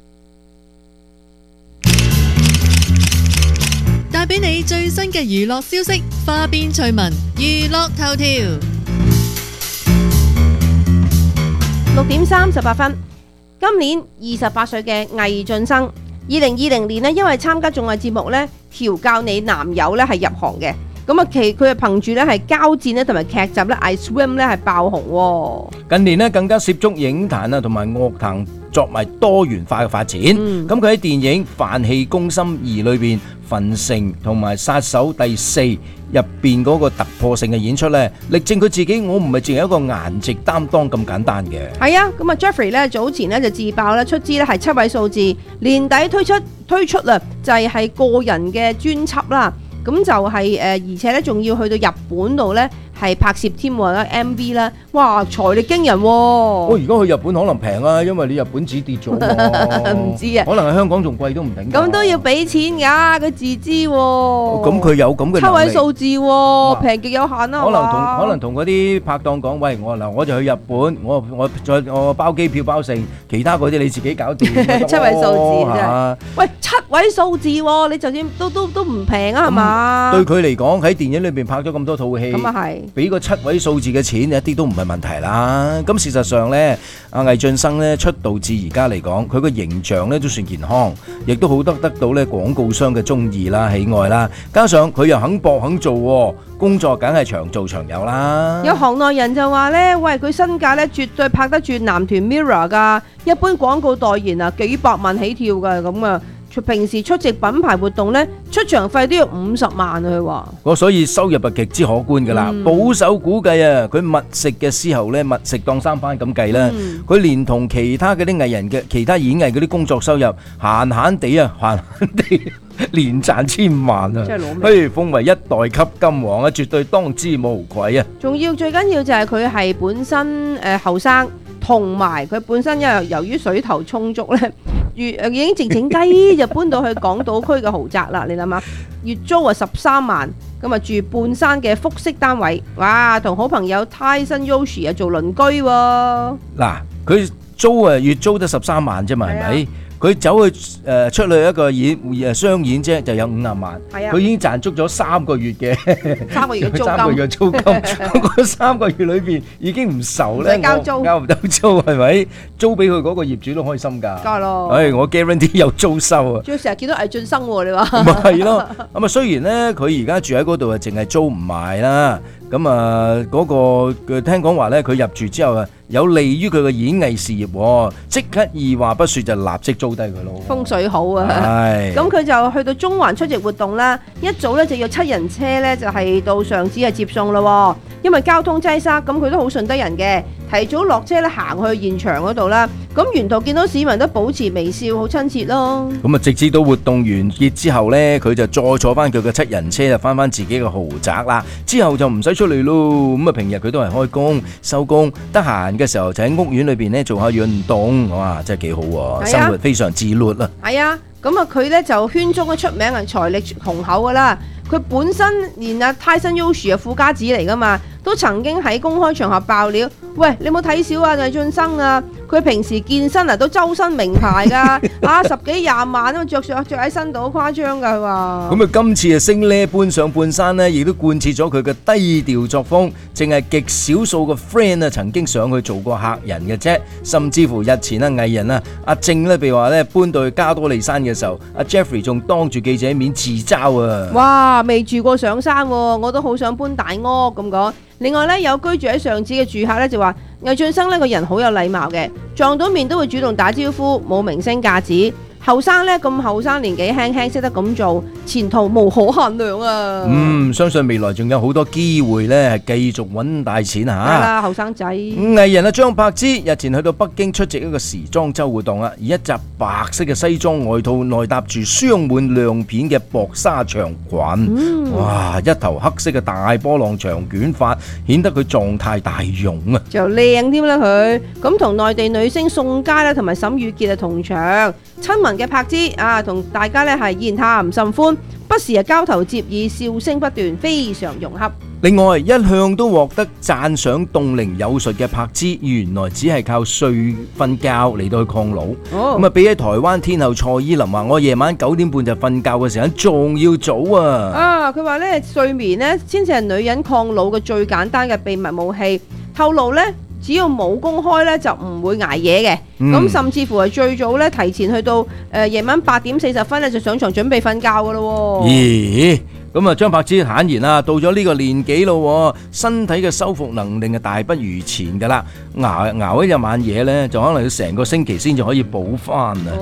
帶俾你最新嘅娛樂消息，花邊趣聞，娛樂頭條。 6:38，今年28歲嘅魏浚生，2020年呢，因為參加綜藝節目呢，調教你男友呢係入行嘅。咁啊，佢係憑住咧係交戰咧同埋劇集咧《I Swim》咧係爆紅。 近年咧更加涉足影壇啊同埋樂壇，作為多元化嘅發展。咁佢喺電影《飯戲攻心2》裏邊，焚城同埋殺手第4入邊嗰個突破性嘅演出咧，力證佢自己，我唔係淨係一個顏值擔當咁簡單嘅。 係啊，咁啊 Jeffrey 咧早前咧就自爆咧出資咧係7位數字，年底推出啦，就係個人嘅專輯啦。咁就係而且咧仲要去到日本度咧係拍攝添喎 MV 啦，哇財力驚人喎！ 我而家去日本可能平啊，因為你日本紙跌咗喎。 唔知啊， 可能喺香港仲貴都唔定。 咁都要俾錢㗎，佢自資喎。 咁佢有咁嘅能力。 7位數字喎，平極有限啦。 可能同嗰啲拍檔講，喂，我就去日本，我包機票包成，其他嗰啲你自己搞掂。 7位數字真係。喂，7位數字喎，你就算都唔平啊，係嘛？ 對佢嚟講，喺電影裏邊拍咗咁多套戲， 咁啊係。 俾個7位數字嘅錢，一啲都唔係問題啦。咁事實上呢，阿魏浚生呢出道至而家嚟講，佢個形象呢都算健康，亦都好得到呢廣告商嘅中意啦、喜愛啦。加上佢又肯搏肯做，工作梗係長做長有啦。 有行內人就話呢，喂，佢身價呢絕對拍得住男團 Mirror 㗎，一般廣告代言啊幾百萬起跳㗎咁啊。平時出席品牌活動呢，出場費都要50萬啊！佢話， 所以收入係極之可觀噶啦。保守估計啊，佢密食嘅時候呢，密食當3番咁計啦。佢連同其他嗰啲藝人嘅其他演藝嗰啲工作收入，閒地連賺1000萬啊！封為一代級金王啊，絕對當之無愧啊！ 仲要最緊要就係佢係本身後生，同埋佢本身由於水頭充足呢。已經靜雞就搬到去港島區嘅豪宅啦，你諗下，月租啊13萬，咁啊住半山嘅複式單位，哇，同好朋友 Tyson Yoshi 啊做鄰居喎。 嗱，佢租月租得13萬啫嘛，係咪？佢走去出去一個商演啫，就有50萬。係啊，佢已經賺足咗3個月嘅 3個月嘅租金。 3個月租金，嗰3個月裏邊已經唔愁咧， 交租交唔到租係咪？租俾佢嗰個業主都開心㗎。 梗係咯。 我 guarantee 有租收啊。 仲要成日見到魏浚生喎，你話？ 咪係咯。咁啊，雖然咧佢而家住喺嗰度啊，淨係租唔賣啦。咁啊，嗰個聽講話咧，佢入住之後啊，有利於佢嘅演藝事業，即刻二話不說就立即租低佢咯。 風水好啊！咁佢就去到中環出席活動啦，一早咧就要7人車咧，就係到上址係接送咯。因為交通擠塞，咁佢都好順得人嘅，提早落車咧行去現場嗰度啦。咁沿途見到市民都保持微笑，好親切咯。 咁啊，直至到活動完結之後咧，佢就再坐翻佢嘅7人車就翻自己嘅豪宅啦。之後就唔使出嚟咯。咁啊，平日佢都係開工收工，得閒嘅時候就喺屋苑裏邊咧做下運動，哇，真係幾好喎！生活非常自律啊。 係啊，咁啊佢咧就圈中嘅出名係財力雄厚噶啦。佢本身連阿 Tyson Yoshi 啊富家子嚟噶嘛，都曾經喺公開場合爆料，喂，你冇睇少啊魏浚生啊！佢平時健身啊都周身名牌噶，啊10幾20萬啊着喺身度好誇張噶佢話。 咁啊今次啊升呢搬上半山呢，亦都貫徹咗佢嘅低調作風，淨係極少數嘅 friend 啊曾經上去做過客人嘅啫，甚至乎日前啊藝人啊阿正咧，譬如話咧搬到去加多利山嘅時候，阿 Jeffrey 仲當住記者面自嘲啊！ 哇，未住過上山喎，我都好想搬大屋咁講。另外咧，有居住喺上址嘅住客咧就話，魏浚生呢個人好有禮貌嘅，撞到面都會主動打招呼，冇明星架子。 後生咧咁後生年紀輕輕識得咁做，前途無可限量啊！ 相信未來仲有好多機會咧，係繼續揾大錢嚇。 係啦，後生仔。 藝人張柏芝日前去到北京出席一個時裝週活動啊，以一襲白色嘅西裝外套內搭住鑲滿亮片嘅薄紗長裙，哇！一頭黑色嘅大波浪長捲髮，顯得佢狀態大勇啊！ 就靚添啦佢，咁同內地女星宋佳咧同埋沈雨潔啊同場，親民嘅柏芝啊同大家咧係言談甚歡，不時係交頭接耳，笑聲不斷，非常融洽。 另外，一向都獲得讚賞凍齡有術嘅柏芝，原來只係靠睡瞓覺嚟到去抗老。咁啊，比起台灣天后蔡依林話，我夜晚9點半就瞓覺嘅時間仲要早啊！ 佢話咧睡眠咧先至係女人抗老嘅最簡單嘅秘密武器。透露咧，只要冇公開咧，就唔會捱夜嘅。咁甚至乎係最早咧，提前去到夜晚8點40分咧，就上床準備瞓覺噶咯。 咦？咁啊，張柏芝坦言啊，到咗呢個年紀咯，身體嘅修復能力係大不如前噶啦，熬一日晚夜咧，就可能要成個星期先至可以補翻啊。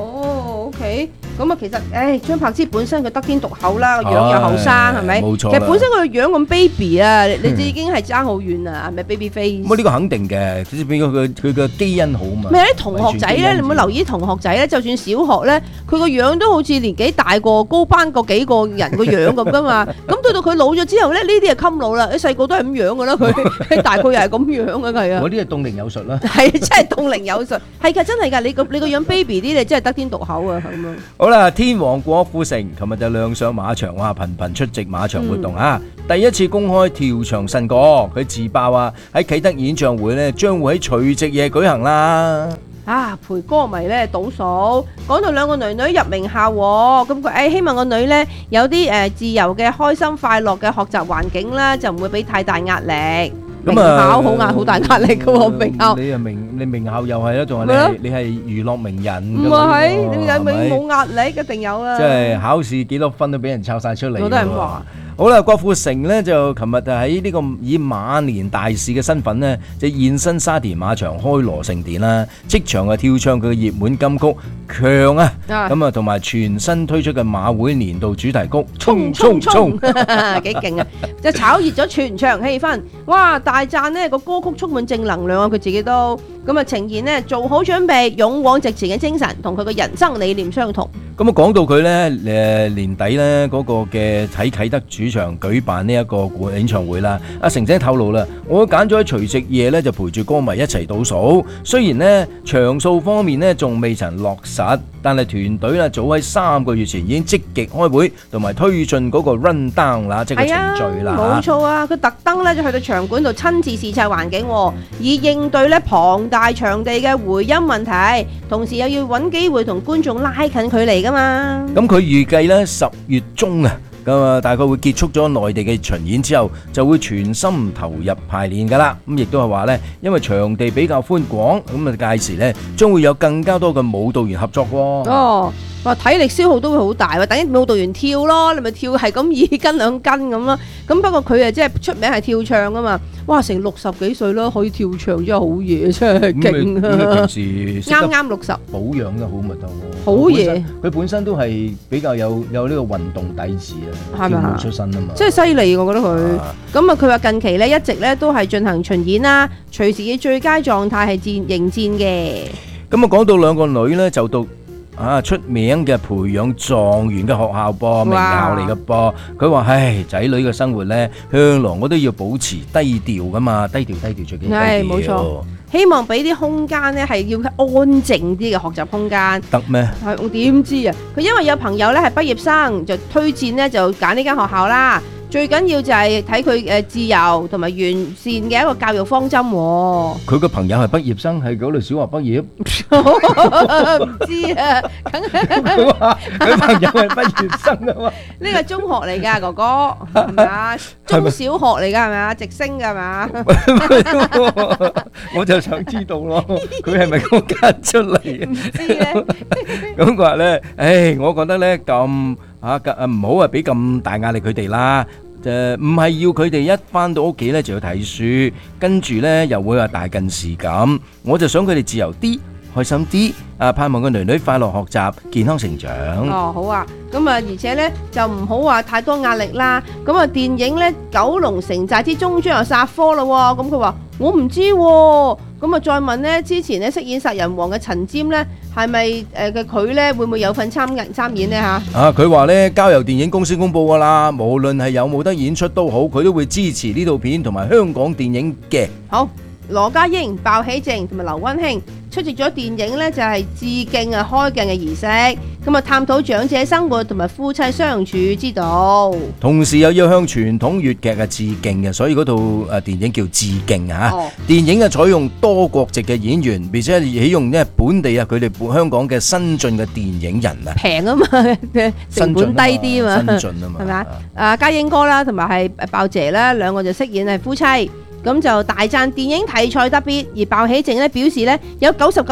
OK，咁啊，其實張柏芝本身佢得天獨厚啦，個樣又後生，係咪？冇錯。其實本身佢個樣咁 baby 啊，你已經係爭好遠啦，係咪 baby face？ 咁呢個肯定嘅，佢個基因好嘛。 咪啲同學仔咧，你有冇留意同學仔咧？就算小學咧，佢個樣都好似年紀大過高班過幾個人個樣咁噶嘛。咁到佢老咗之後咧，呢啲係襟老啦。你細個都係咁樣噶啦，佢大個又係咁樣嘅，係啊。 嗰啲係凍齡有術啦。 係真係凍齡有術，係㗎，真係㗎。你個樣 baby 啲，你真係得天獨厚啊！咁樣。 好啦，天王郭富城琴日就亮相馬場，哇，頻頻出席馬場活動啊！第一次公開跳唱新歌，佢自爆啊喺啟德演唱會咧，將會喺除夕夜舉行啦。 陪歌迷咧倒數，講到兩個女女入名校，咁佢希望個女咧有啲自由嘅、開心快樂嘅學習環境啦，就唔會俾太大壓力。名校好大壓力嘅喎，名校。 你名校又係啦，仲係你係娛樂名人。 唔係，你有冇壓力？一定有啦。 即係考試幾多分都俾人抄晒出嚟。 我都係咁話。 好啦，郭富城呢就琴日就喺呢個以馬年大使嘅身份呢，就現身沙田馬場開鑼盛典啦，即場啊跳唱佢嘅熱門金曲《強》啊，咁啊同埋全新推出嘅馬會年度主題曲《衝衝衝》， 幾勁啊！就炒熱咗全場氣氛，哇！大讚呢個歌曲充滿正能量啊，佢自己都咁啊呈現呢做好準備、勇往直前嘅精神，同佢嘅人生理念相同。 咁啊講到佢呢年底呢嗰個嘅喺啟德主場舉辦呢一個演唱會啦，阿成姐透露啦，我揀咗喺除夕夜呢就陪住歌迷一齊倒數，雖然呢場數方面呢仲未曾落實，但係團隊呢早喺3個月前已經積極開會同埋推進嗰個 run down 啦，即係個程序啦。 冇錯啊，佢特登呢就去到場館度親自視察環境，以應對呢龐大場地嘅回音問題，同時又要揾機會同觀眾拉近距離噶嘛。 咁佢預計呢10月中啊，咁啊大概會結束咗內地嘅巡演之後，就會全心投入排練噶啦。咁亦都係話呢，因為場地比較寬廣，咁啊屆時呢將會有更加多嘅舞蹈員合作喎。 話體力消耗都會好大喎，等於舞蹈員跳咯，你咪跳係咁2斤2斤咁咯。咁不過佢即係出名係跳唱噶嘛，哇成60幾歲啦可以跳唱，真係好嘢，真係勁啊！ 平時啱60 保養得好咪得喎， 好嘢。 佢本身都係比較有呢個運動底子啊，跳舞出身啊嘛， 真係犀利我覺得佢。咁啊佢話近期咧一直咧都係進行巡演啦，隨時嘅最佳狀態係迎戰嘅。 咁啊講到兩個女咧就到出名嘅培養狀元嘅學校噃，名校嚟嘅噃。佢話：仔女嘅生活咧，向來我都要保持低調噶嘛，低調最緊要。 係冇錯，希望俾啲空間咧係要安靜啲嘅學習空間。 得咩？ 我點知啊？佢因為有朋友咧係畢業生，就推薦咧就揀呢間學校啦。最緊要就係睇佢自由同埋完善嘅一個教育方針。 佢個朋友係畢業生，係嗰度小學畢業。 唔知啊， 佢話佢朋友係畢業生啊嘛。 呢個中學嚟㗎，哥哥係咪啊？中小學嚟㗎係咪啊？直升㗎係咪啊？ 我就想知道咯，佢係咪咁揀出嚟？唔知咧。 咁佢話咧，我覺得咧咁唔好話俾咁大壓力佢哋啦。唔係要佢哋一翻到屋企咧就要睇書，跟住咧又會話大近視咁。我就想佢哋自由啲， 開心啲。盼望個女女快樂學習，健康成長。 哦，好啊，咁而且咧就唔好話太多壓力啦。咁電影咧《九龍城寨之終章》又殺科啦喎。咁佢話我唔知喎。咁再問咧，之前咧飾演殺人王嘅陳占咧，係咪佢咧會唔會有份參演呢？嚇？ 佢話咧交由電影公司公佈㗎啦，無論係有冇得演出都好，佢都會支持呢套片同埋香港電影嘅。 好，羅家英、鮑起靜同埋劉溫馨出席咗電影咧，就係致敬開鏡嘅儀式，咁探討長者生活同埋夫妻相處之道，同時又要向傳統粵劇致敬嘅，所以嗰套電影叫致敬嚇。電影採用多國籍嘅演員，並且起用本地佢哋香港嘅新晉嘅電影人平啊嘛，成本低啲啊嘛，新進啊嘛，係咪家英哥啦，同埋係鮑姐啦，兩個就飾演係夫妻。咁就大讚電影題材特別，而鮑起靜咧表示咧有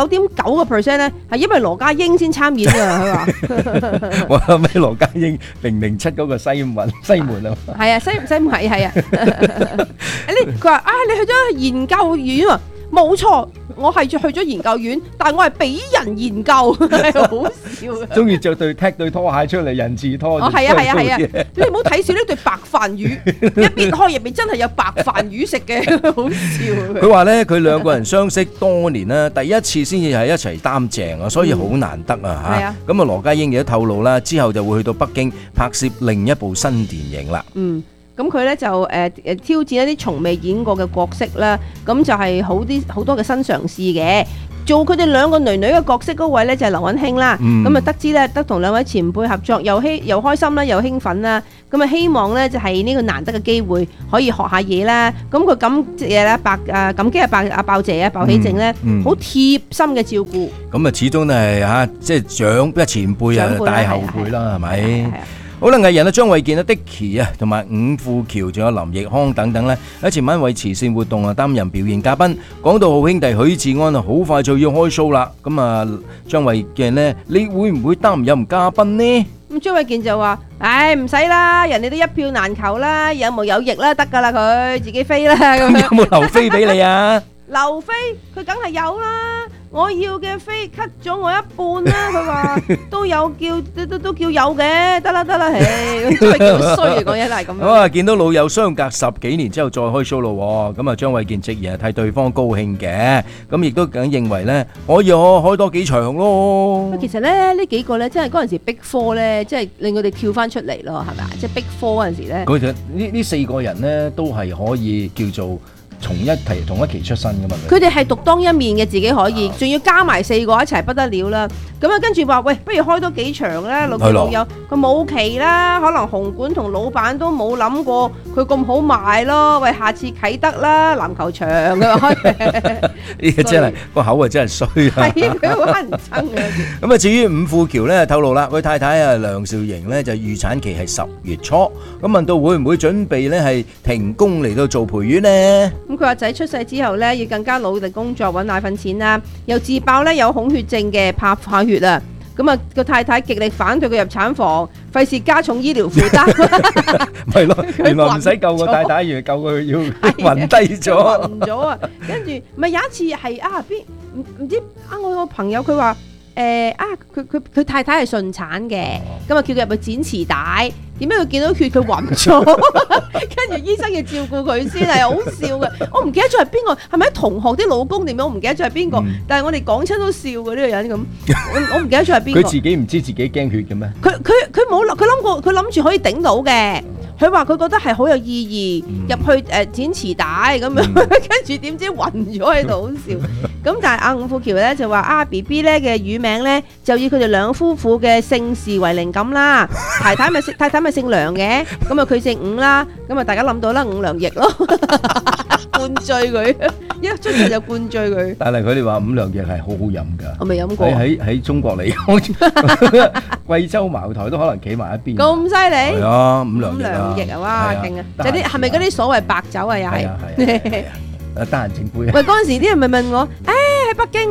99.9% 咧係因為羅家英先參演㗎，佢話。 我諗起羅家英007嗰個西門啊。 係啊，西門係啊。佢話你去咗研究院啊？冇錯，我係去咗研究院，但係我係俾人研究，係好笑嘅。 中意踢對拖鞋出嚟人字拖。 係啊！你唔好睇少呢對白飯魚，一邊開入邊真係有白飯魚食嘅，好笑。 佢話咧，佢兩個人相識多年啦，第一次先至係一齊擔正啊，所以好難得啊嚇。咁羅家英亦都透露啦，之後就會去到北京拍攝另一部新電影啦。 咁佢咧就挑戰一啲從未演過嘅角色啦，咁就係好多嘅新嘗試嘅。做佢哋兩個女女嘅角色嗰位咧就係劉允卿啦。咁得知咧得同兩位前輩合作，又開心啦，又興奮啦。咁希望咧就係呢個難得嘅機會可以學下嘢啦。咁佢感激阿鮑姐啊、鮑起靜咧，好貼心嘅照顧。 咁始終都係即係前輩啊帶後輩啦，係咪？好啦，藝人張衛健、Dicky 同埋伍富橋，仲有林奕匡等等咧，喺前晚為慈善活動擔任表演嘉賓。講到好兄弟許志安好快就要開 show 啦。咁張衛健呢，你會唔會擔任嘉賓呢？ 咁張衛健就話：唔使啦，人哋都一票難求啦，有毛有翼啦，得噶啦，佢自己飛啦。咁有冇留飛俾你啊？ 留飛佢梗係有啦。我要嘅飛 cut 咗我一半啦，佢話都有都叫有嘅，得啦，真係好衰，講嘢都係咁樣。 見到老友相隔10幾年之後再開 show 咯，咁張衛健直言係替對方高興嘅，咁亦都梗認為咧可以開多幾場咯。 其實咧呢幾個咧，真係嗰陣時Big Four咧，即係令佢哋跳翻出嚟咯，係咪啊？即係Big Four嗰陣時咧， 佢哋呢4個人咧都係可以叫做同一期出身噶嘛？ 佢哋係獨當一面嘅，自己可以，仲要加埋4個一齊不得了啦。咁跟住話喂，不如開多幾場啦，老友佢冇期啦，可能紅館同老闆都冇諗過佢咁好賣咯。喂，下次啟德啦，籃球場嘅開。呢個真係個口啊，真係衰啊！ 係佢好乞人憎啊！ 咁至於伍富橋咧，透露啦，佢太太梁兆瑩咧就預產期係10月初。咁問到會唔會準備咧係停工嚟到做陪月呢？ 咁佢個仔出世之後咧，要更加努力工作揾奶粉錢啦，又自爆咧有孔血症嘅，怕化血啊！咁個太太極力反對佢入產房，費事加重醫療負擔。 係咯，原來唔使救個太太，原來救佢要暈低咗。 暈咗啊！跟住咪有一次係唔知我個朋友佢話佢太太係順產嘅，咁啊叫佢入去剪臍帶。點解佢見到血佢暈咗？跟住醫生要照顧佢先，係好笑嘅。我唔記得咗係邊個，係咪同學啲老公點樣？我唔記得咗係邊個。但係我哋講親都笑嘅呢個人咁。我唔記得咗係邊個。 佢自己唔知自己驚血嘅咩？ 佢冇佢諗過，佢諗住可以頂到嘅。佢話佢覺得係好有意義，入去剪臍帶咁樣，跟住點知暈咗喺度，好笑。咁但係伍富橋咧就話BB 咧嘅乳名咧就以佢哋兩夫婦嘅姓氏為靈感啦。太太咪姓梁嘅，咁佢姓伍啦，咁大家諗到啦，伍良奕咯，灌醉佢，一出世就灌醉佢。 但係佢哋話伍良奕係好好飲㗎， 我未飲過。 喺中國嚟講，貴州茅台都可能企埋一邊。 咁犀利？ 係啊，伍良奕啊，哇，勁啊！就啲係咪嗰啲所謂白酒啊？又係。 得閒整杯。 喂，嗰陣時啲人咪問我，喺北京，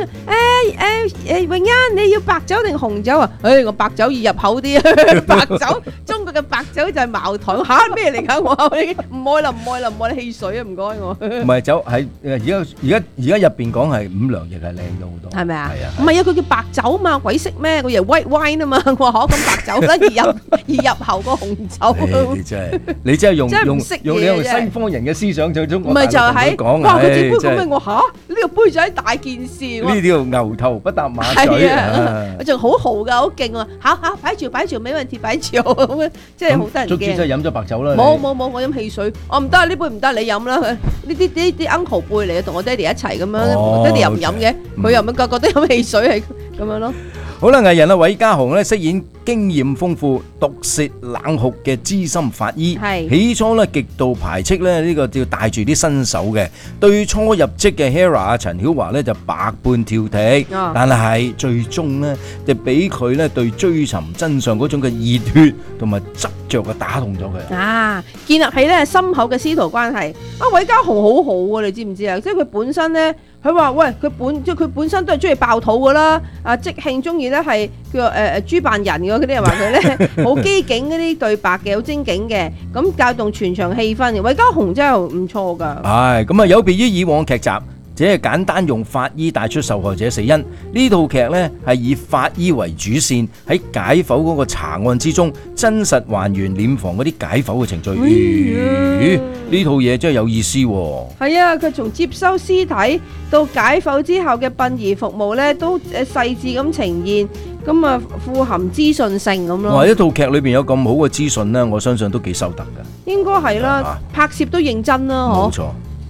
永欣你要白酒定紅酒啊？我白酒易入口啲，白酒中國嘅嘅白酒就係茅台，嚇咩嚟㗎？我唔愛啦，你汽水啊，唔該我。 唔係酒係而家入邊講係五糧液係靚咗好多， 係咪啊？ 係啊， 唔係啊，佢叫白酒嘛，鬼識咩？佢又 white wine 啊嘛，我話可咁白酒啦，而入喉個紅酒。 你真係用用西方人嘅思想就中國唔係就係講哇！佢隻杯咁樣，我嚇呢個杯仔大件事。呢條牛頭不搭馬嘴啊！ 佢仲好豪㗎，好勁啊！嚇擺住，冇問題，擺住咁樣，即係好得人驚。 總之真係飲咗白酒啦。 冇，我飲汽水。我唔得，呢杯唔得，你飲啦。呢啲 uncle 輩嚟嘅，同我爹哋一齊咁樣，爹哋又唔飲嘅，佢又覺得飲汽水係咁樣咯。 好啦，藝人韋家雄咧飾演經驗豐富、毒舌冷酷嘅資深法醫，起初咧極度排斥咧呢個要帶住啲新手嘅，對初入職嘅 Hera 陳曉華咧就百般挑剔，但係最終咧就俾佢咧對追尋真相嗰種嘅熱血同埋執着嘅打動咗佢啊，建立起咧深厚嘅師徒關係。韋家雄好好啊，你知唔知啊？即係佢本身咧。佢話：喂，佢本身都係中意爆肚噶啦，即興中意咧係叫豬扮人嘅嗰啲人話佢咧好機警嗰啲對白嘅，好精警嘅，咁教動全場氣氛嘅。韋家雄真係唔錯㗎。 係咁啊，有別於以往劇集，只係簡單用法醫帶出受害者死因。呢套劇呢係以法醫為主線，喺解剖嗰個查案之中，真實還原殮房嗰啲解剖嘅程序。呢套嘢真係有意思喎。 係啊，佢從接收屍體到解剖之後嘅殯儀服務呢，都細緻咁呈現，咁啊富含資訊性咁咯。 哇！一套劇裏邊有咁好嘅資訊呢，我相信都幾收得㗎。 應該係啦，拍攝都認真啦， 冇錯。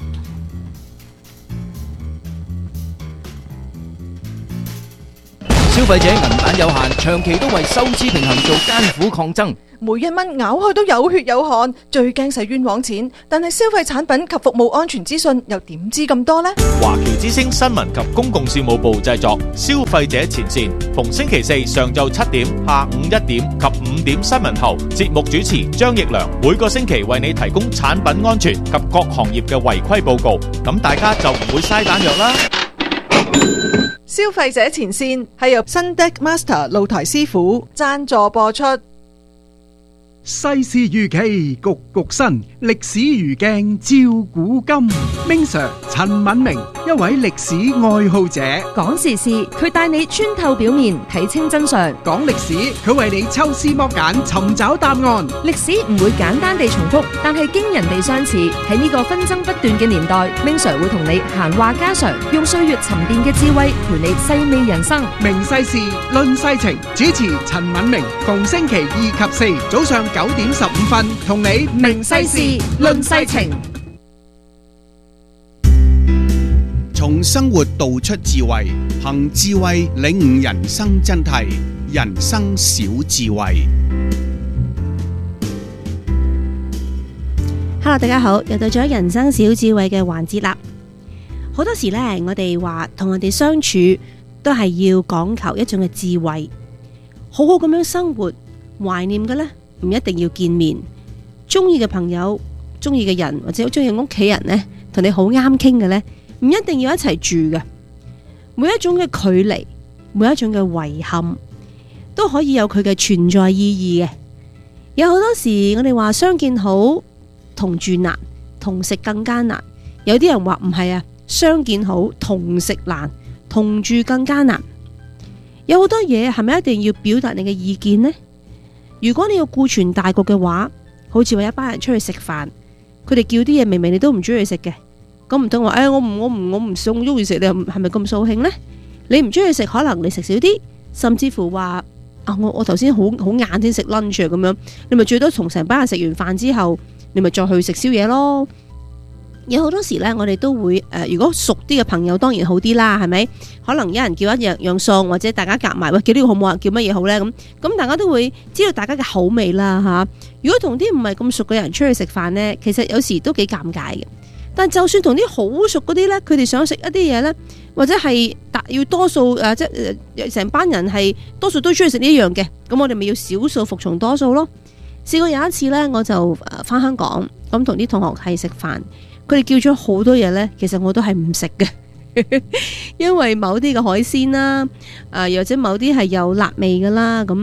消費者銀彈有限，長期都為收支平衡做艱苦抗爭。 每一蚊咬開都有血有汗，最驚使冤枉錢。但係消費產品及服務安全資訊又點知咁多呢？ 華僑之聲新聞及公共事務部製作，消費者前線，逢星期四上晝7點、下午1點及5點新聞後，節目主持張奕良每個星期為你提供產品安全及各行業嘅違規報告，咁大家就唔會嘥彈藥啦。 消費者前線係由新 Deck Master 露台師傅贊助播出。 世事如棋，局局新，歷史如鏡照古今。Ming Sir 陳敏明，一位歷史愛好者， 講時事，佢帶你穿透表面，睇清真相； 講歷史，佢為你抽絲剝繭，尋找答案。 歷史唔會簡單地重複，但係驚人地相似。喺呢個紛爭不斷嘅年代，Ming Sir會同你閒話家常，用歲月沉澱嘅智慧陪你細味人生。 明世事，論世情，主持陳敏明，逢星期2及4早上9點15分，同你明世事論世情， 從生活道出智慧，憑智慧領悟人生真諦，人生小智慧。 Hello， 大家好，又到咗人生小智慧嘅環節啦。好多時呢，我哋話同人哋相處都係要講求一種嘅智慧，好好咁樣生活，懷念嘅呢。唔一定要見面，中意嘅朋友、中意嘅人或者好中意屋企人呢，同你好啱傾嘅呢，唔一定要一齊住嘅。每一種嘅距離，每一種嘅遺憾，都可以有佢嘅存在意義嘅。有好多時我哋話相見好，同住難，同食更加難。有啲人話唔係啊，相見好，同食難，同住更加難。有好多嘢係咪一定要表達你嘅意見呢？如果你要顧全大局嘅話，好似話一班人出去食飯，佢哋叫啲嘢明明你都唔中意食嘅，咁唔通話我唔中意食，你係咪咁掃興呢？你唔中意食，可能你食少啲，甚至乎話我頭先好晏先食 lunch 咁樣，你咪最多同成班人食完飯之後，你咪再去食宵夜咯。有好多時呢，我哋都會如果熟啲嘅朋友當然好啲啦，係咪？可能一人叫一樣餸，或者大家夾埋，喂，叫呢個好唔好啊？叫乜嘢好呢？咁大家都會知道大家嘅口味啦嚇。如果同啲唔係咁熟嘅人出去食飯呢，其實有時都幾尷尬嘅。但就算同啲好熟嗰啲呢，佢哋想食一啲嘢呢，或者係要多數即係成班人係多數都中意食呢一樣嘅，咁我哋咪要少數服從多數咯。試過有一次呢，我就返香港，咁同啲同學係食飯。佢哋叫咗好多嘢呢，其實我都係唔食嘅，因為某啲嘅海鮮啦，又或者某啲係有辣味噶啦，咁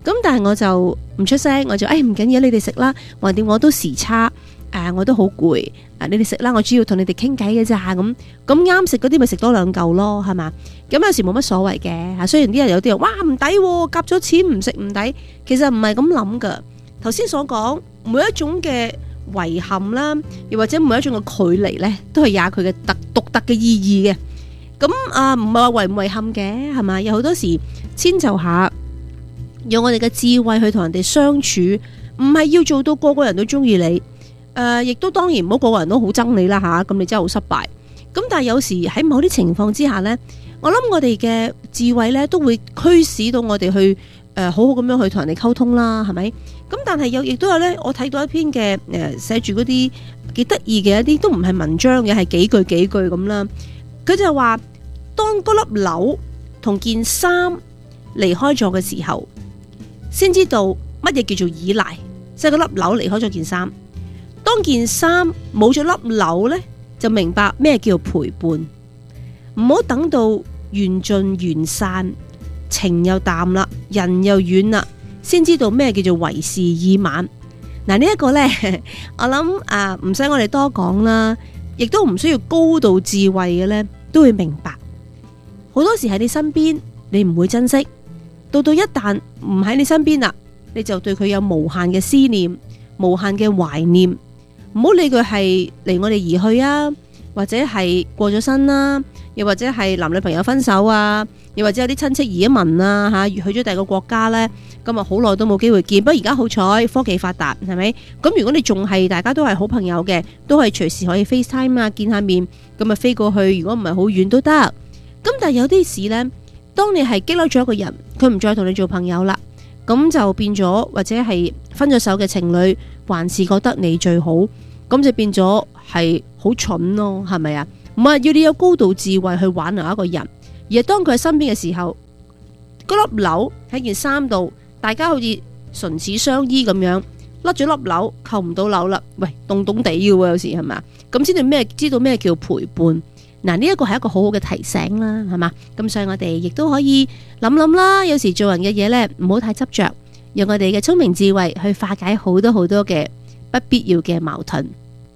咁但係我就唔出聲，我就唔緊要，你哋食啦。橫掂我都時差，我都好攰，你哋食啦，我主要同你哋傾偈嘅咋。咁啱食嗰啲咪食多2嚿咯，係嘛？咁有時冇乜所謂嘅。雖然啲人有啲人哇唔抵，夾咗錢唔食唔抵，其實唔係咁諗噶。頭先所講每一種嘅遺憾啦，又或者每一種嘅距離呢，都係有佢嘅獨特嘅意義嘅。咁唔係話遺唔遺憾嘅，係嘛？有好多時遷就下，用我哋嘅智慧去同人哋相處，唔係要做到個個人都中意你，亦都當然唔好個個人都好憎你啦吓，咁你真係好失敗。咁但係有時喺某啲情況之下呢，我諗我哋嘅智慧呢都會驅使到我哋去好好咁樣去同人哋溝通啦，係咪？咁但係亦都有呢，我睇到一篇嘅寫住嗰啲幾得意嘅一啲都唔係文章嘅，係幾句咁啦。佢就話當嗰粒紐同件衫離開咗嘅時候，先知道乜嘢叫做依賴，即係嗰粒紐離開咗件衫。當件衫冇咗粒紐呢，就明白咩叫陪伴。唔好等到緣盡緣散，情又淡啦，人又遠啦，先知道咩叫做為時已晚。嗱，呢一個呢，我諗唔使我哋多講啦，亦都唔需要高度智慧嘅呢，都會明白。好多時喺你身邊，你唔會珍惜，到一旦唔喺你身邊啦，你就對佢有無限嘅思念、無限嘅懷念。唔好理佢係離我哋而去啊，或者係過咗身啦，又或者係男女朋友分手啊，又或者有啲親戚移民啊吓，去咗第二個國家呢，咁好耐都冇機會見。不過而家好彩科技發達，係咪？咁如果你仲係大家都係好朋友嘅，都係隨時可以 FaceTime 啊，見下面，咁飛過去，如果唔係好遠都得。咁但係有啲事呢，當你係激嬲咗一個人，佢唔再同你做朋友啦，咁就變咗或者係分咗手嘅情侶，還是覺得你最好，咁就變咗係好蠢咯，係咪啊？唔係要你有高度智慧去挽留一個人，而係當佢喺身邊嘅時候，嗰粒紐喺件衫度，大家好似唇齒相依咁樣，甩咗粒紐，扣唔到紐啦。喂，凍凍地嘅喎，有時係咪？咁先知道咩叫陪伴。嗱，呢一個係一個好好嘅提醒啦，係嘛？咁所以我哋亦都可以諗啦。有時做人嘅嘢呢，唔好太執着，用我哋嘅聰明智慧去化解好多嘅不必要嘅矛盾。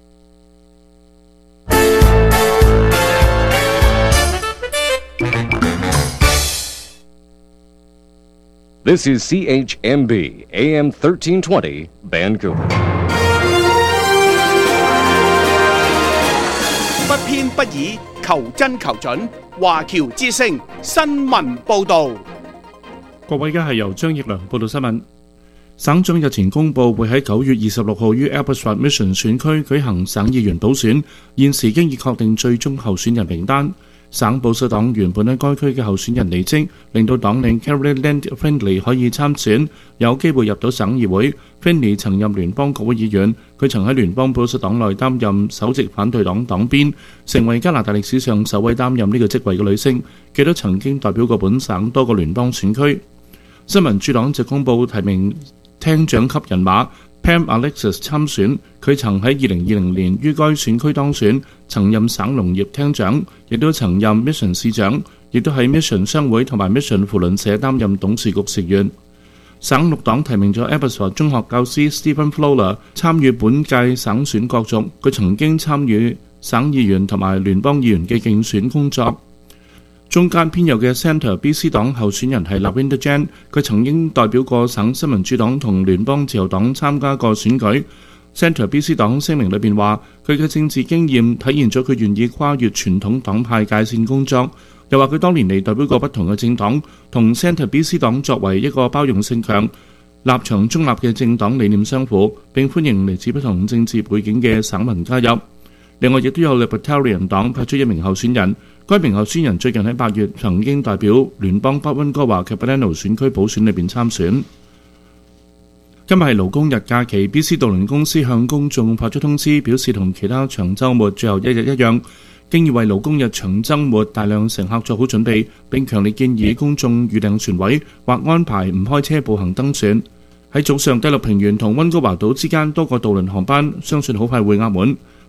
This is CHMB AM 1320 Vancouver。 不偏不倚，求真求準。華僑之聲新聞報導。 各位，而家係由張奕良報道新聞。省長日前公布會喺9月26號於 Abbotsford Mission 選區舉行省議員補選，現時經已確定最終候選人名單。省保守黨原本喺該區嘅候選人離職，令到黨領 Carrie Findlay 可以參選，有機會入到省議會。Findlay 曾任聯邦國會議員，佢曾喺聯邦保守黨內擔任首席反對黨黨鞭，成為加拿大歷史上首位擔任呢個職位嘅女性。佢都曾經代表過本省多個聯邦選區。新民主黨就公布提名廳長級人馬 Pam Alexis 參選，佢曾喺2020年於該選區當選，曾任省農業廳長，亦都曾任 Mission 市長，亦都喺 Mission 商會同埋 Mission 扶輪社擔任董事局成員。省綠黨提名咗 Abbotsford 中學教師 Stephen Fowler 參與本屆省選角逐，佢曾經參與省議員同埋聯邦議員嘅競選工作。中間偏右嘅 Centre BC 黨候選人係 Lavender Jan， 佢曾經代表過省新民主黨同聯邦自由黨參加過選舉。Centre BC 黨聲明裏邊話，佢嘅政治經驗體現咗佢願意跨越傳統黨派界線工作，又話佢多年嚟代表過不同嘅政黨，同 Centre BC 黨作為一個包容性強、立場中立嘅政黨理念相符，並歡迎嚟自不同政治背景嘅省民加入。另外亦都有 Libertarian 黨派出一名候選人，該名候選人最近喺8月曾經代表聯邦北溫哥華 Capitano 選區補選裏邊參選。今日係勞工日假期 ，BC 渡輪公司向公眾發出通知，表示同其他長週末最後一日一樣，經已為勞工日長週末大量乘客做好準備，並強烈建議公眾預訂船位或安排唔開車步行登船。喺早上，第六平原同溫哥華島之間多個渡輪航班相信好快會額滿。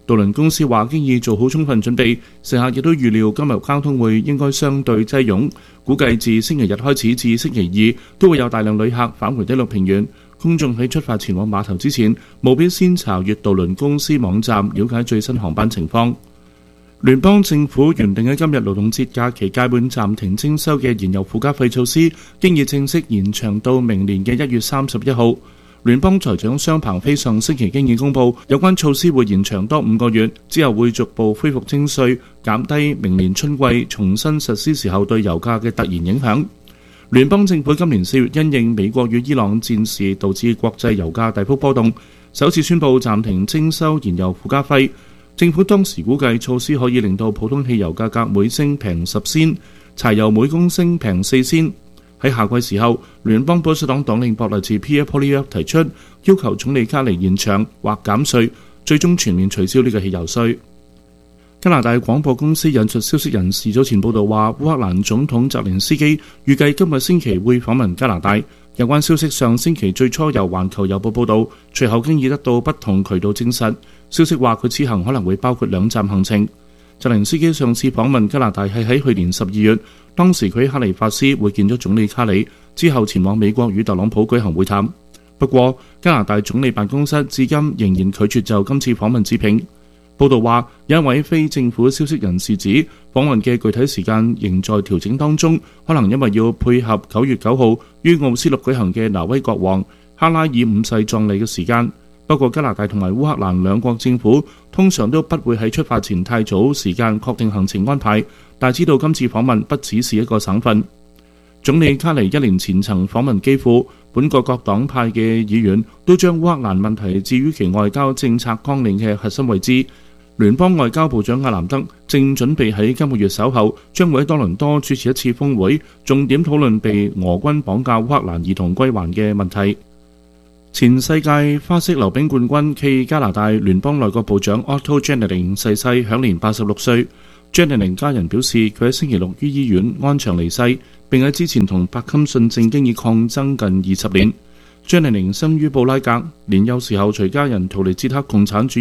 渡輪公司話經已做好充分準備，乘客亦都預料今日交通會應該相對擠擁，估計自星期日開始至星期二都會有大量旅客返回第六平原。公眾喺出發前往碼頭之前，務必先查閱渡輪公司網站，了解最新航班情況。聯邦政府原定喺今日勞動節假期屆滿暫停徵收嘅燃油附加費措施，經已正式延長到明年嘅1月31號。聯邦財長商彭飛上星期經已公布，有關措施會延長多5個月，之後會逐步恢復徵稅，減低明年春季重新實施時候對油價嘅突然影響。聯邦政府今年4月因應美國與伊朗戰事導致國際油價大幅波動，首次宣布暫停徵收燃油附加費。政府當時估計措施可以令到普通汽油價格每升平10仙，柴油每公升平4仙。喺夏季時候，聯邦保守黨黨領博利治 Pierre Poilievre 提出要求總理卡尼延長或減稅，最終全面取消呢個汽油稅。加拿大廣播公司引述消息人士早前報道話，烏克蘭總統澤連斯基預計今個星期會訪問加拿大。有關消息上星期最初由環球郵報報道，隨後經已得到不同渠道證實。消息話佢此行可能會包括2站行程。澤連斯基上次訪問加拿大係喺去年12月，當時佢喺哈利法斯會見咗總理卡里，之後前往美國與特朗普舉行會談。不過，加拿大總理辦公室至今仍然拒絕就今次訪問置評。報道話，有一位非政府消息人士指，訪問嘅具體時間仍在調整當中，可能因為要配合9月9號於奧斯陸舉行嘅挪威國王哈拉爾5世葬禮嘅時間。不過，加拿大同埋烏克蘭兩國政府通常都不會喺出發前太早時間確定行程安排，但知道今次訪問不只是一個省份。總理卡尼1年前曾訪問基輔，本國各黨派嘅議員都將烏克蘭問題置於其外交政策綱領嘅核心位置。聯邦外交部長亞蘭德正準備喺今個月稍後將會喺多倫多主持一次峰會，重點討論被俄軍綁架烏克蘭兒童歸還嘅問題。前世界花式溜冰冠軍暨加拿大聯邦內閣部長 Otto Jennings 逝世，享年86歲。Jennings 家人表示，佢喺星期六於醫院安詳離世，並喺之前同帕金遜症經已抗爭近20年。Jennings 生於布拉格，年幼時候隨家人逃離捷克共產主義